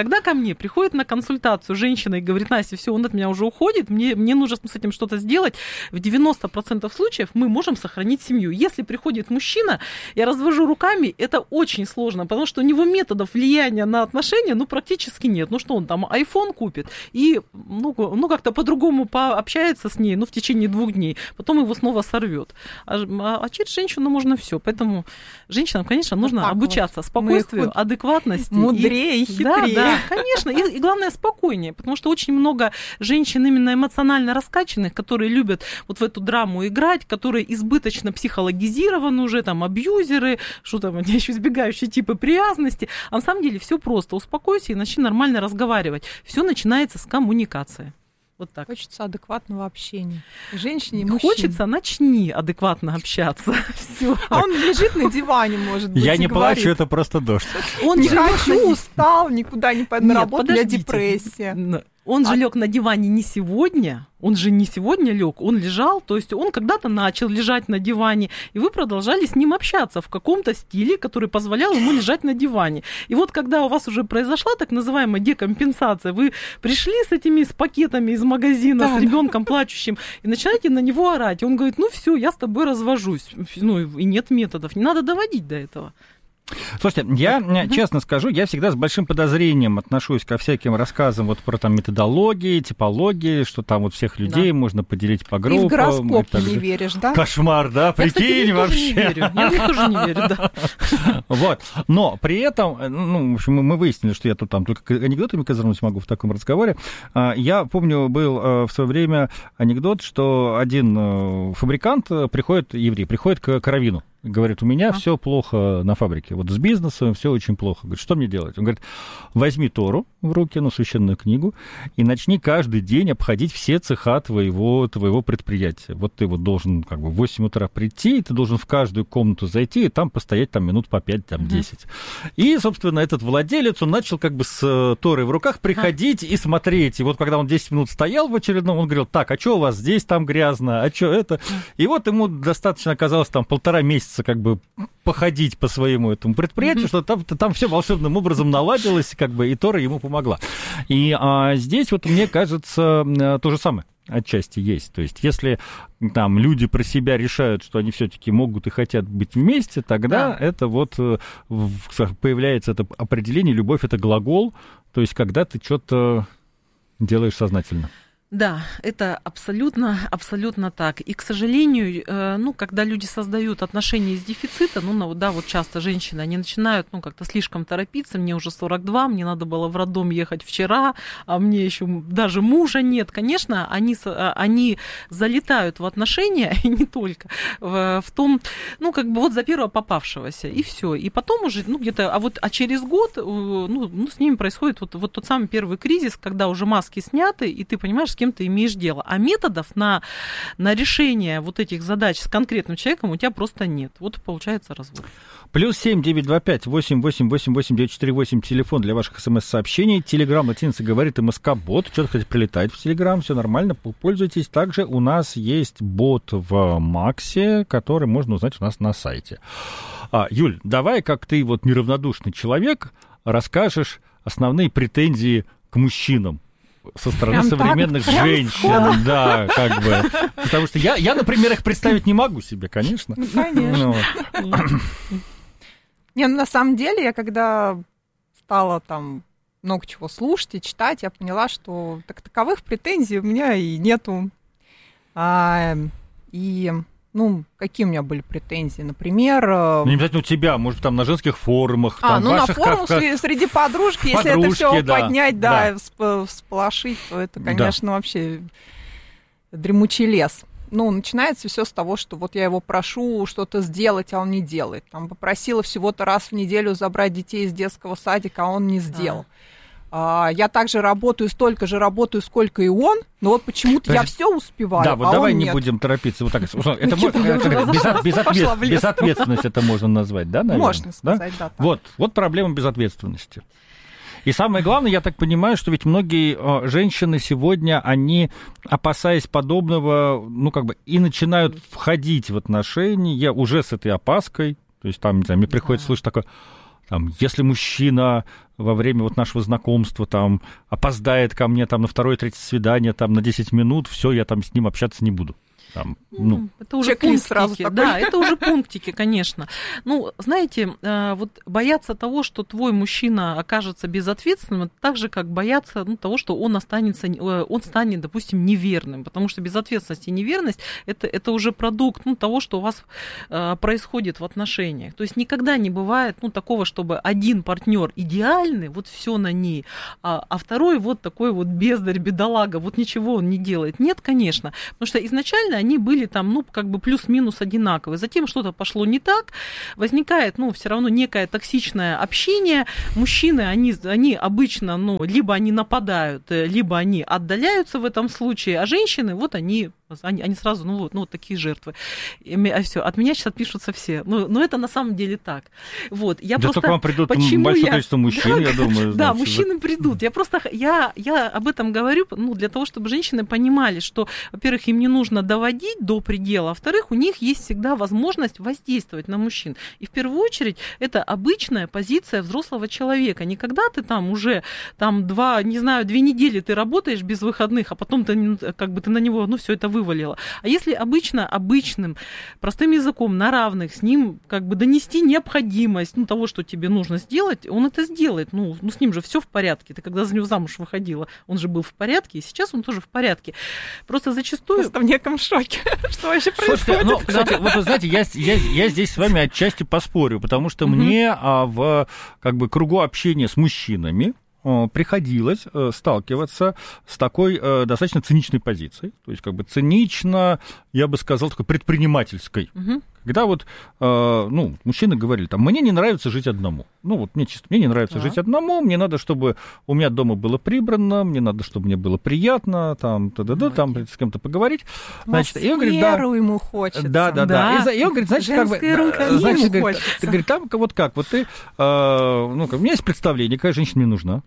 когда ко мне приходит на консультацию женщина и говорит: Настя, все, он от меня уже уходит, мне, мне нужно с этим что-то сделать, в девяносто процентов случаев мы можем сохранить семью. Если приходит мужчина, я развожу руками, это очень сложно, потому что у него методов влияния на отношения, ну, практически нет. Ну, что он там, айфон купит и, ну, ну как-то по-другому пообщается с ней, ну, в течение двух дней, потом его снова сорвет. А, а через женщину можно все. Поэтому женщинам, конечно, нужно так обучаться вот. спокойствию, адекватности. Мудрее и, и хитрее. Да, да, конечно. И, и главное, спокойнее, потому что очень много женщин именно эмоционально раскачанных, которые любят вот в эту драму играть, которые избыточно психологизированы уже, там, абьюзеры, что там, еще избегающие типы привязанности. А на самом деле все просто. Успокойся и начни нормально разговаривать. Все начинается с коммуникации. Вот так. Хочется адекватного общения. Женщине и мужчине. Хочется, начни адекватно общаться. Всё. А он лежит на диване, может быть, Я не говорит: плачу, это просто дождь. Он не же хочу, устал, никуда не пойду на Нет, работу, у меня подождите. депрессия. Он же А- лег на диване не сегодня, он же не сегодня лег, он лежал, то есть он когда-то начал лежать на диване, и вы продолжали с ним общаться в каком-то стиле, который позволял ему лежать на диване. И вот когда у вас уже произошла так называемая декомпенсация, вы пришли с этими с пакетами из магазина, Да, с ребенком плачущим, и начинаете на него орать. И он говорит: ну все, я с тобой развожусь. Ну и нет методов, не надо доводить до этого. Слушайте, я uh-huh. честно скажу, я всегда с большим подозрением отношусь ко всяким рассказам вот про там методологии, типологии, что там вот всех людей да. можно поделить по группам. И в гороскоп и не веришь, да? Кошмар, да? Прикинь, я, кстати, вообще. Не верю. Я тоже не верю, да. Вот. Но при этом, ну, в общем, мы выяснили, что я тут там только анекдотами козырнуть могу в таком разговоре. Я помню, был в свое время анекдот, что один фабрикант приходит, еврей, приходит к Раввину. Говорит: у меня а? все плохо на фабрике, вот с бизнесом все очень плохо. Говорит: что мне делать? Он говорит: возьми Тору в руки, ну, священную книгу, и начни каждый день обходить все цеха твоего, твоего предприятия. Вот ты вот должен как бы в восемь утра прийти, и ты должен в каждую комнату зайти, и там постоять там минут по пять, там десять. Uh-huh. И, собственно, этот владелец, он начал как бы с Торой в руках приходить uh-huh. и смотреть. И вот когда он десять минут стоял в очередном, он говорил: так, а что у вас здесь там грязно, а что это? Uh-huh. И вот ему достаточно оказалось там полтора месяца как бы походить по своему этому предприятию, mm-hmm. что там, там все волшебным образом наладилось, как бы, и Тора ему помогла. И а, здесь вот, мне кажется, то же самое отчасти есть. То есть, если там люди про себя решают, что они все-таки могут и хотят быть вместе, тогда да. это вот появляется это определение: любовь — это глагол, то есть, когда ты что-то делаешь сознательно. Да, это абсолютно, абсолютно так. И, к сожалению, ну, когда люди создают отношения из дефицита, ну, да, вот часто женщины, они начинают, ну, как-то слишком торопиться: мне уже сорок два, мне надо было в роддом ехать вчера, а мне еще даже мужа нет. Конечно, они, они залетают в отношения, и не только, в, в том, ну, как бы вот за первого попавшегося, и все. И потом уже, ну, где-то, а вот, а через год, ну, ну с ними происходит вот, вот тот самый первый кризис, когда уже маски сняты, и ты понимаешь, с кем ты имеешь дело. А методов на, на решение вот этих задач с конкретным человеком у тебя просто нет. Вот и получается развод. Плюс семь девять два пять восемь восемь восемь восемь девять четыре восемь телефон для ваших смс-сообщений. Телеграм «Латиница говорит», МСК-бот. Что-то, кстати, прилетает в Телеграм, все нормально, пользуйтесь. Также у нас есть бот в Максе, который можно узнать у нас на сайте. А, Юль, давай, как ты вот неравнодушный человек, расскажешь основные претензии к мужчинам со стороны прям современных так, женщин, да, как бы. Потому что я, я, например, их представить не могу себе, конечно. Ну, конечно. Ну. Не, ну, на самом деле, я когда стала там много чего слушать и читать, я поняла, что так таковых претензий у меня и нету. А, и, ну, какие у меня были претензии? Например... Ну, не обязательно у тебя, может, там на женских форумах. А, там, ну, на ваших, форумах как, среди подружки, если это все да, поднять, да, да. всполошить, то это, конечно, да. вообще дремучий лес. Ну, начинается все с того, что вот я его прошу что-то сделать, а он не делает. Там попросила всего-то раз в неделю забрать детей из детского садика, а он не сделал. А. Я также работаю, столько же работаю, сколько и он, но вот почему-то я все успеваю, да, вот а давай он не нет. будем торопиться. Вот так. Это безответственность это можно назвать, да, наверное? Можно сказать, да. Вот, вот проблема безответственности. И самое главное, я так понимаю, что ведь многие женщины сегодня, они, опасаясь подобного, ну, как бы, и начинают входить в отношения уже с этой опаской. То есть там, не знаю, мне приходится да. слышать такое: Там, если мужчина во время вот нашего знакомства там опоздает ко мне там на второе-третье свидание там на десять минут, все, я там с ним общаться не буду. Там, ну, это уже пунктики, да, это уже пунктики, конечно. Ну, знаете, вот бояться того, что твой мужчина окажется безответственным, это так же, как бояться ну, того, что он останется, он станет, допустим, неверным, потому что безответственность и неверность это, это уже продукт ну, того, что у вас происходит в отношениях. То есть никогда не бывает ну, такого, чтобы один партнер идеальный, вот все на ней, а, а второй вот такой вот бездарь, бедолага, вот ничего он не делает. Нет, конечно, потому что изначально они были там, ну, как бы плюс-минус одинаковые. Затем что-то пошло не так, возникает, ну, все равно некое токсичное общение. Мужчины, они, они обычно, ну, либо они нападают, либо они отдаляются в этом случае, а женщины, вот они... Они, они сразу, ну вот, ну вот такие жертвы. И, а все, от меня сейчас отпишутся все. Ну, но это на самом деле так. Вот, я да просто... только к вам придут большое я... количество мужчин, да, я думаю. Да, значит, мужчины да. придут. Я просто, я, я об этом говорю, ну, для того, чтобы женщины понимали, что, во-первых, им не нужно доводить до предела, а во-вторых, у них есть всегда возможность воздействовать на мужчин. И в первую очередь, это обычная позиция взрослого человека. Не когда ты там уже, там, два, не знаю, две недели ты работаешь без выходных, а потом ты, как бы, ты на него, ну, все это вывалила. А если обычно, обычным, простым языком, на равных, с ним как бы донести необходимость ну, того, что тебе нужно сделать, он это сделает. Ну, ну, с ним же все в порядке. Ты когда за него замуж выходила, он же был в порядке, и сейчас он тоже в порядке. Просто зачастую... Просто в неком шоке. Что вообще происходит? Слушайте, ну, кстати, вот вы знаете, я, я, я здесь с вами отчасти поспорю, потому что мне а, в как бы, кругу общения с мужчинами приходилось сталкиваться с такой достаточно циничной позицией, то есть как бы цинично, я бы сказал, такой предпринимательской. Угу. Когда вот, ну, мужчины говорили, там, мне не нравится жить одному. Ну, вот мне чисто, мне не нравится да. жить одному, мне надо, чтобы у меня дома было прибрано, мне надо, чтобы мне было приятно, там, та-да-да, там с кем-то поговорить. Значит, и он говорит, да, ему хочется. Да, да, да. да. И, и он говорит, значит, как бы, значит, говорит, ты, говорит, там вот как, вот ты, ну, как, у меня есть представление, какая женщина мне нужна.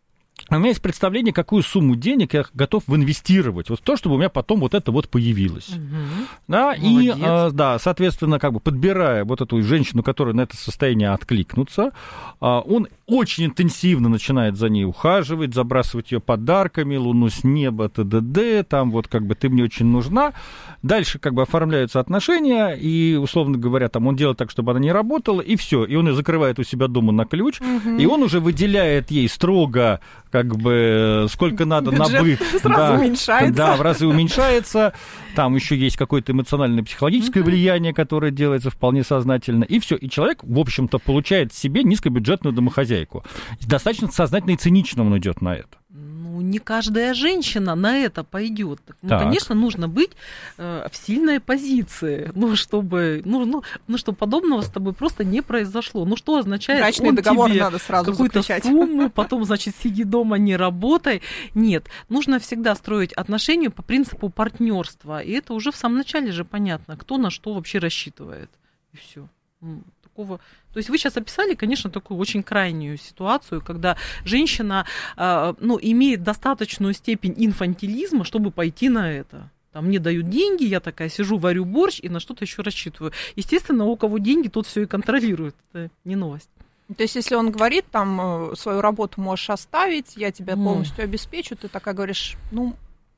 У меня есть представление, какую сумму денег я готов инвестировать, вот в то, чтобы у меня потом вот это вот появилось. Угу. Да, и, да, соответственно, как бы подбирая вот эту женщину, которая на это состояние откликнется, он очень интенсивно начинает за ней ухаживать, забрасывать ее подарками, луну с неба, т.д., там вот как бы ты мне очень нужна. Дальше как бы оформляются отношения, и, условно говоря, там он делает так, чтобы она не работала, и все, и он ее закрывает у себя дома на ключ, угу. и он уже выделяет ей строго как бы сколько надо на быт. Сразу да, уменьшается. Да, в разы уменьшается. Там еще есть какое-то эмоциональное психологическое mm-hmm. влияние, которое делается вполне сознательно. И все. И человек, в общем-то, получает себе низкобюджетную домохозяйку. Достаточно сознательно и цинично он идет на это. Ну, не каждая женщина на это пойдет. Ну, так. Конечно, нужно быть э, в сильной позиции, ну, чтобы, ну, ну, ну, чтобы подобного с тобой просто не произошло. Ну, что означает, брачный он договор тебе надо сразу какую-то заключать. сумму, потом, значит, сиди дома, не работай. Нет, нужно всегда строить отношения по принципу партнерства. И это уже в самом начале же понятно, кто на что вообще рассчитывает. И все. Такого... То есть вы сейчас описали, конечно, такую очень крайнюю ситуацию, когда женщина э, ну, имеет достаточную степень инфантилизма, чтобы пойти на это. Там мне дают деньги, я такая сижу, варю борщ и на что-то еще рассчитываю. Естественно, у кого деньги, тот все и контролирует. Это не новость. То есть, если он говорит, там, свою работу можешь оставить, я тебя mm. полностью обеспечу, ты такая говоришь, ну,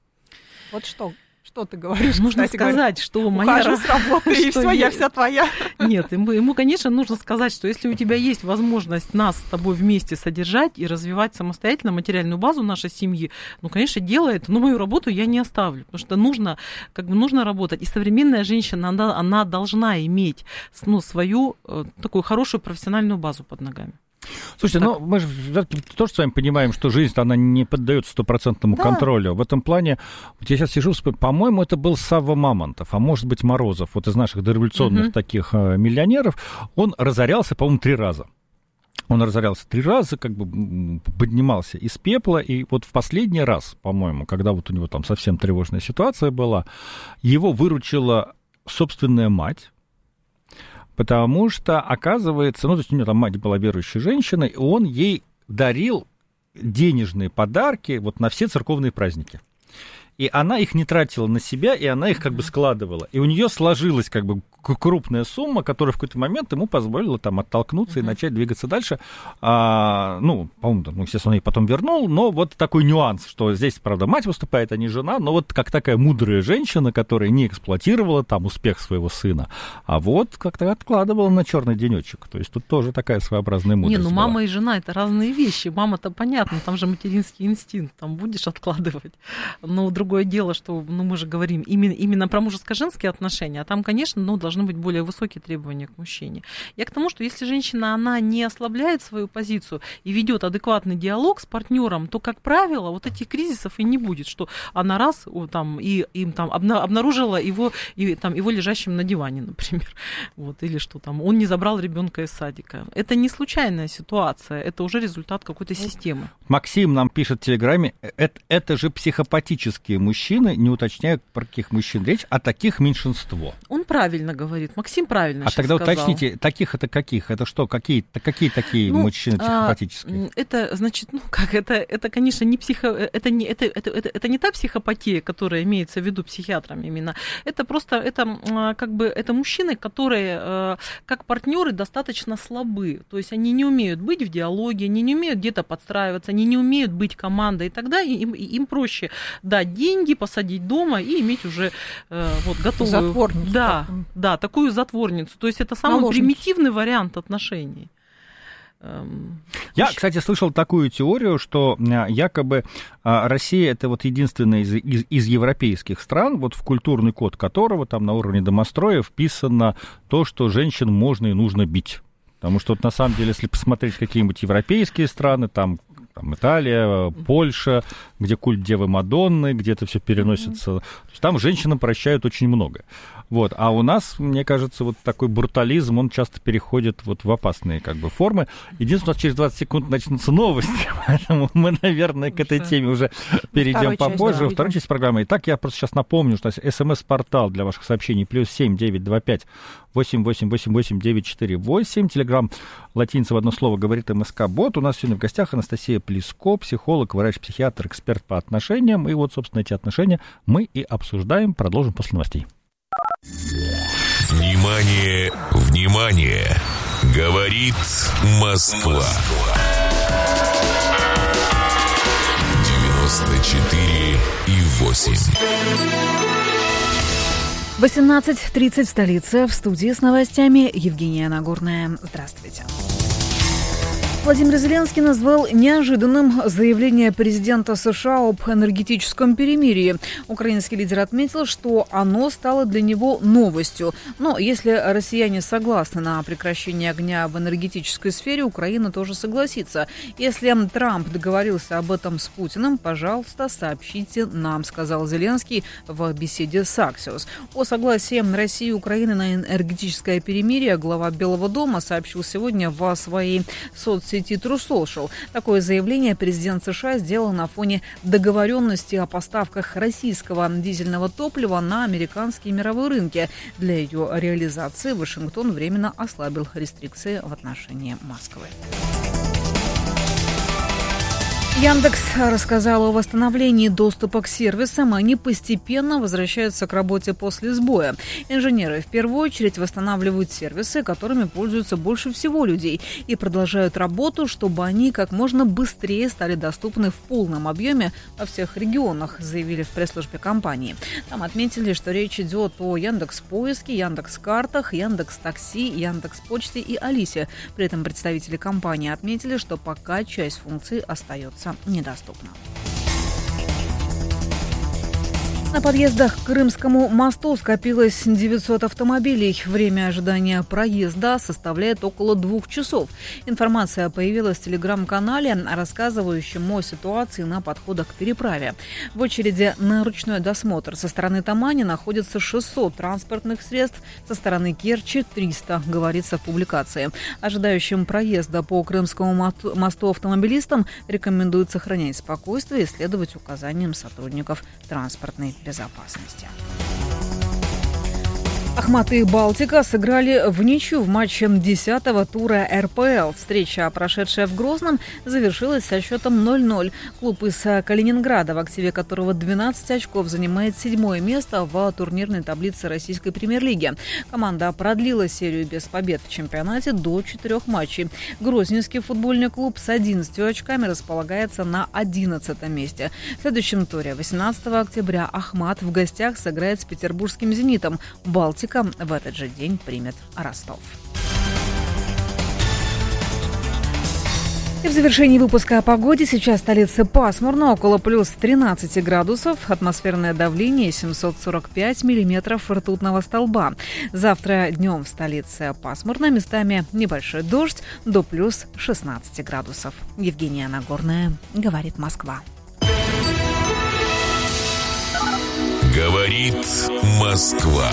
вот что... Что ты говоришь? Нужно кстати, сказать, говоря, что моя с работы, и все, я вся твоя. Нет, ему, ему, конечно, нужно сказать, что если у тебя есть возможность нас с тобой вместе содержать и развивать самостоятельно материальную базу нашей семьи, ну, конечно, делай это, но мою работу я не оставлю, потому что нужно, как бы, нужно работать. И современная женщина, она, она должна иметь ну, свою такую хорошую профессиональную базу под ногами. Слушайте, так. ну мы же тоже с вами понимаем, что жизнь, она не поддается стопроцентному да. контролю. В этом плане, вот я сейчас сижу, по-моему, это был Савва Мамонтов, а может быть Морозов, вот из наших дореволюционных угу. таких миллионеров, он разорялся, по-моему, три раза. Он разорялся три раза, как бы поднимался из пепла, и вот в последний раз, по-моему, когда вот у него там совсем тревожная ситуация была, его выручила собственная мать. Потому что, оказывается, ну, то есть у него там мать была верующей женщиной, и он ей дарил денежные подарки вот на все церковные праздники. и она их не тратила на себя, и она их как бы складывала. И у нее сложилась как бы крупная сумма, которая в какой-то момент ему позволила там оттолкнуться uh-huh. и начать двигаться дальше. А, ну, по-моему, ну, естественно, он ей потом вернул, но вот такой нюанс, что здесь, правда, мать выступает, а не жена, но вот как такая мудрая женщина, которая не эксплуатировала там успех своего сына, а вот как-то откладывала на черный денечек. То есть тут тоже такая своеобразная мудрость. Не, ну была. мама и жена — это разные вещи. Мама-то понятно, там же материнский инстинкт, там будешь откладывать. Но другое дело, что, ну, мы же говорим именно, именно про мужеско-женские отношения, а там, конечно, ну, должны быть более высокие требования к мужчине. Я к тому, что если женщина, она не ослабляет свою позицию и ведет адекватный диалог с партнером, то, как правило, вот этих кризисов и не будет, что она раз там, и им там обна- обнаружила его, и, там, его лежащим на диване, например, вот, или что там, он не забрал ребенка из садика. Это не случайная ситуация, это уже результат какой-то системы. Максим нам пишет в Телеграме, это, это же психопатические мужчины, не уточняю, про каких мужчин речь, а таких меньшинство. Он правильно говорит, Максим правильно а сейчас тогда сказал. Уточните, таких это каких? Это что, какие, какие такие ну, мужчины психопатические? А, это, значит, ну как, это, это конечно, не психо... Это не, это, это, это, это не та психопатия, которая имеется в виду психиатрами именно. Это просто, это как бы, это мужчины, которые как партнеры достаточно слабы. То есть они не умеют быть в диалоге, они не умеют где-то подстраиваться, они не умеют быть командой. И тогда им, им проще дать деньги, посадить дома и иметь уже вот готовую... Затворницу. Да, да, такую затворницу. То есть это самый Наложницу. примитивный вариант отношений. Я, кстати, слышал такую теорию, что якобы Россия — это вот единственная из, из, из европейских стран, вот в культурный код которого там на уровне домостроя вписано то, что женщин можно и нужно бить. Потому что вот на самом деле, если посмотреть какие-нибудь европейские страны, там, там Италия, Польша, где культ Девы Мадонны, где это все переносится, mm-hmm. там женщинам прощают очень много. Вот. А у нас, мне кажется, вот такой брутализм, он часто переходит вот в опасные как бы формы. Единственное, у нас через двадцать секунд начнутся новости, поэтому мы, наверное, к этой теме уже перейдем попозже. Во второй части программы. Итак, я просто сейчас напомню, что СМС-портал для ваших сообщений плюс семь девятьсот двадцать пять восемь восемь восемь восемь девять четыре восемь. Телеграм латиница в одно слово говорит МСК-бот. У нас сегодня в гостях Анастасия Плеско, психолог, врач-психиатр, эксперт по отношениям. И вот, собственно, эти отношения мы и обсуждаем. Продолжим после новостей. Внимание, внимание! Говорит Москва. девяносто четыре и восемь. восемнадцать тридцать в столице. В студии с новостями Евгения Нагорная. Здравствуйте. Владимир Зеленский назвал неожиданным заявление президента США об энергетическом перемирии. Украинский лидер отметил, что оно стало для него новостью. Но если россияне согласны на прекращение огня в энергетической сфере, Украина тоже согласится. Если Трамп договорился об этом с Путиным, пожалуйста, сообщите нам, сказал Зеленский в беседе с Axios. О согласии России и Украины на энергетическое перемирие глава Белого дома сообщил сегодня в своей соцсети сети True Social. Такое заявление президент США сделал на фоне договоренности о поставках российского дизельного топлива на американские мировые рынки. Для ее реализации Вашингтон временно ослабил рестрикции в отношении Москвы. Яндекс рассказал о восстановлении доступа к сервисам. Они постепенно возвращаются к работе после сбоя. Инженеры в первую очередь восстанавливают сервисы, которыми пользуются больше всего людей, и продолжают работу, чтобы они как можно быстрее стали доступны в полном объеме во всех регионах, заявили в пресс-службе компании. Там отметили, что речь идет о Яндекс.Поиске, Яндекс.Картах, Яндекс.Такси, Яндекс.Почте и Алисе. При этом представители компании отметили, что пока часть функций остается недоступна. На подъездах к Крымскому мосту скопилось девятьсот автомобилей. Время ожидания проезда составляет около двух часов. Информация появилась в телеграм-канале, рассказывающем о ситуации на подходах к переправе. В очереди на ручной досмотр со стороны Тамани находится шестьсот транспортных средств, со стороны Керчи триста, говорится в публикации. Ожидающим проезда по Крымскому мосту автомобилистам рекомендуют сохранять спокойствие и следовать указаниям сотрудников транспортной безопасности. Ахмат и Балтика сыграли в ничью в матче десятого тура эр пэ эл. Встреча, прошедшая в Грозном, завершилась со счетом ноль ноль. Клуб из Калининграда, в активе которого двенадцать очков, занимает седьмое место в турнирной таблице российской премьер-лиги. Команда продлила серию без побед в чемпионате до четырех матчей. Грозненский футбольный клуб с одиннадцатью очками располагается на одиннадцатом месте. В следующем туре, восемнадцатого октября, Ахмат в гостях сыграет с петербургским «Зенитом». Балтика в этот же день примет Ростов. И в завершении выпуска о погоде. Сейчас в столице пасмурно, около плюс тринадцати градусов. Атмосферное давление семьсот сорок пять миллиметров ртутного столба. Завтра днем в столице пасмурно, местами небольшой дождь, до плюс шестнадцати градусов. Евгения Нагорная, говорит Москва. Говорит Москва.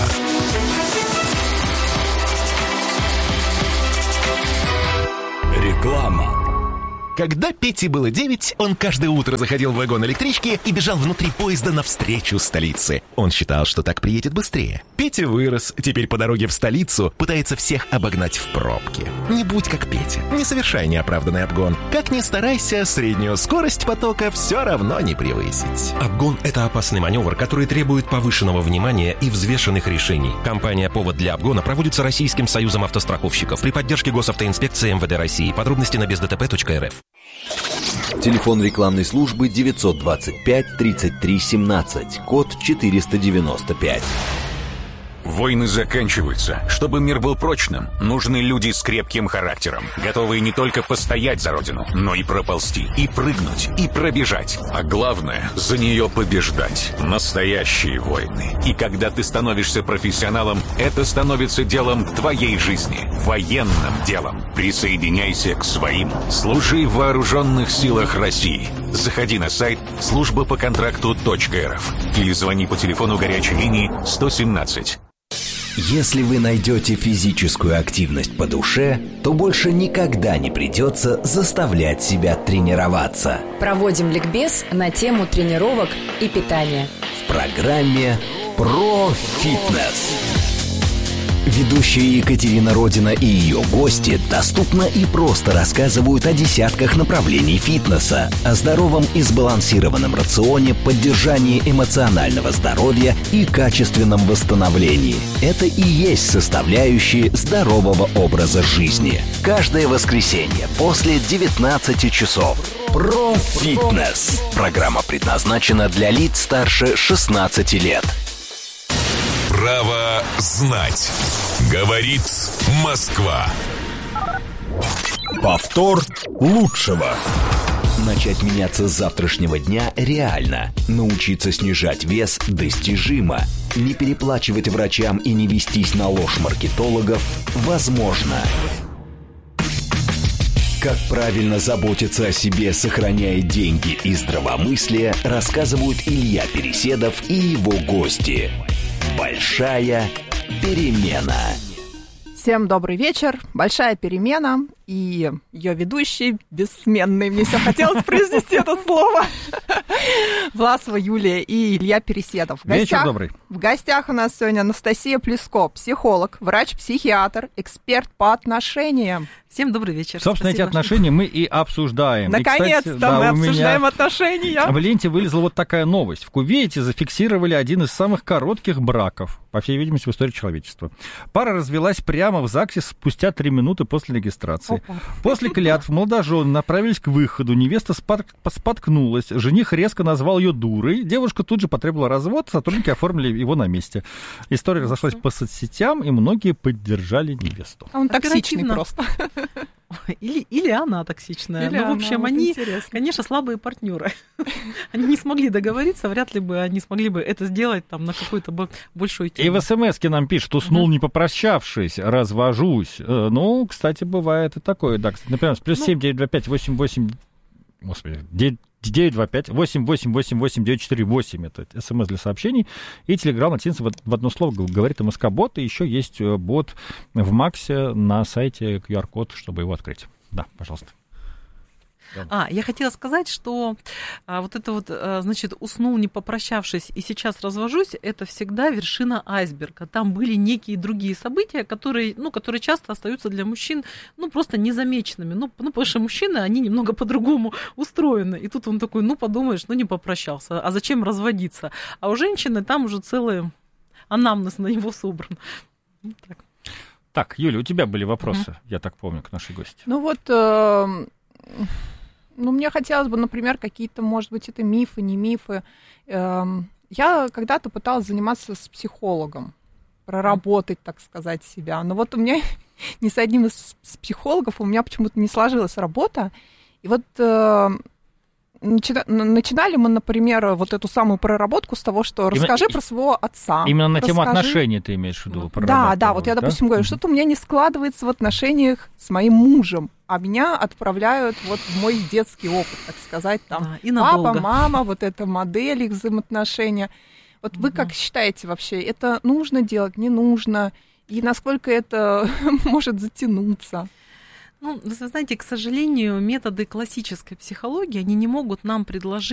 Реклама. Когда Пете было девять, он каждое утро заходил в вагон электрички и бежал внутри поезда навстречу столице. Он считал, что так приедет быстрее. Петя вырос, теперь по дороге в столицу пытается всех обогнать в пробке. Не будь как Петя, не совершай неоправданный обгон. Как ни старайся, среднюю скорость потока все равно не превысить. Обгон – это опасный маневр, который требует повышенного внимания и взвешенных решений. Компания «Повод для обгона» проводится Российским союзом автостраховщиков при поддержке Госавтоинспекции эм вэ дэ России. Подробности на без дэ тэ пэ точка эр эф. Телефон рекламной службы девятьсот двадцать пять тридцать три семнадцать, код четыреста девяносто пять. Войны заканчиваются. Чтобы мир был прочным, нужны люди с крепким характером, готовые не только постоять за родину, но и проползти, и прыгнуть, и пробежать. А главное, за нее побеждать. Настоящие войны. И когда ты становишься профессионалом, это становится делом твоей жизни. Военным делом. Присоединяйся к своим. Служи в вооруженных силах России. Заходи на сайт служба по контракту точка эр эф или звони по телефону горячей линии сто семнадцать. Если вы найдете физическую активность по душе, то больше никогда не придется заставлять себя тренироваться. Проводим ликбез на тему тренировок и питания. В программе «Про фитнес». Ведущие Екатерина Родина и ее гости доступно и просто рассказывают о десятках направлений фитнеса, о здоровом и сбалансированном рационе, поддержании эмоционального здоровья и качественном восстановлении. Это и есть составляющие здорового образа жизни. Каждое воскресенье после девятнадцати часов. Про фитнес. Программа предназначена для лиц старше шестнадцати лет. Право знать. Говорит Москва. Повтор лучшего. Начать меняться с завтрашнего дня реально. Научиться снижать вес достижимо. Не переплачивать врачам и не вестись на ложь маркетологов возможно. Как правильно заботиться о себе, сохраняя деньги и здравомыслие, рассказывают Илья Переседов и его гости. Большая перемена. Всем добрый вечер. Большая перемена. И ее ведущий, бессменный, мне все хотелось произнести это слово, Власова Юлия и Илья Переседов. Вечер добрый. В гостях у нас сегодня Анастасия Плеско, психолог, врач-психиатр, эксперт по отношениям. Всем добрый вечер. Собственно, Спасибо. эти отношения мы и обсуждаем. Наконец-то и, кстати, да, мы обсуждаем отношения. В ленте вылезла вот такая новость. В Кувейте зафиксировали один из самых коротких браков, по всей видимости, в истории человечества. Пара развелась прямо в ЗАГСе спустя три минуты после регистрации. Опа. После клятв молодожены направились к выходу. Невеста споткнулась. Жених резко назвал ее дурой. Девушка тут же потребовала развод. Сотрудники оформили его на месте. История разошлась по соцсетям, и многие поддержали невесту. Он токсичный просто. Или, или она токсичная. Или ну, в общем, она, они, интересно. конечно, слабые партнеры. Они не смогли договориться, вряд ли бы они смогли бы это сделать там на какой-то большой теме. И в смс-ке нам пишут, уснул, не попрощавшись, развожусь. Ну, кстати, бывает и такое. Да, кстати, например, плюс семь девять два пять восемь восемь... Господи, девять два пять восемь восемь восемь восемь девять четыре восемь. Это смс для сообщений. И телеграм латинца в одно слово говорит МСК-бот. И еще есть бот в Максе на сайте ку ар код, чтобы его открыть. Да, пожалуйста. Да. А, я хотела сказать, что а, вот это вот, а, значит, уснул, не попрощавшись, и сейчас развожусь, это всегда вершина айсберга. Там были некие другие события, которые, ну, которые часто остаются для мужчин, ну, просто незамеченными. Ну, ну, потому что мужчины, они немного по-другому устроены. И тут он такой, ну, подумаешь, ну, не попрощался, а зачем разводиться? А у женщины там уже целый анамнез на него собран. Вот так. Так, Юля, у тебя были вопросы, mm-hmm. я так помню, к нашей гости. Ну вот, э, ну мне хотелось бы, например, какие-то, может быть, это мифы, не мифы. Э, я когда-то пыталась заниматься с психологом, проработать, так сказать, себя. Но вот у меня ни с одним из психологов у меня почему-то не сложилась работа. И вот... Э, начинали мы, например, вот эту самую проработку с того, что расскажи именно, про своего отца. Именно на расскажи... тему отношений ты имеешь в виду? Да, да, вот я, допустим, да? говорю, что-то у меня не складывается в отношениях с моим мужем, а меня отправляют вот в мой детский опыт, так сказать, там, да, и папа, мама, вот эта модель их взаимоотношения. Вот угу. вы как считаете вообще, это нужно делать, не нужно, и насколько это может затянуться? Ну, вы знаете, к сожалению, методы классической психологии, они не могут нам предложить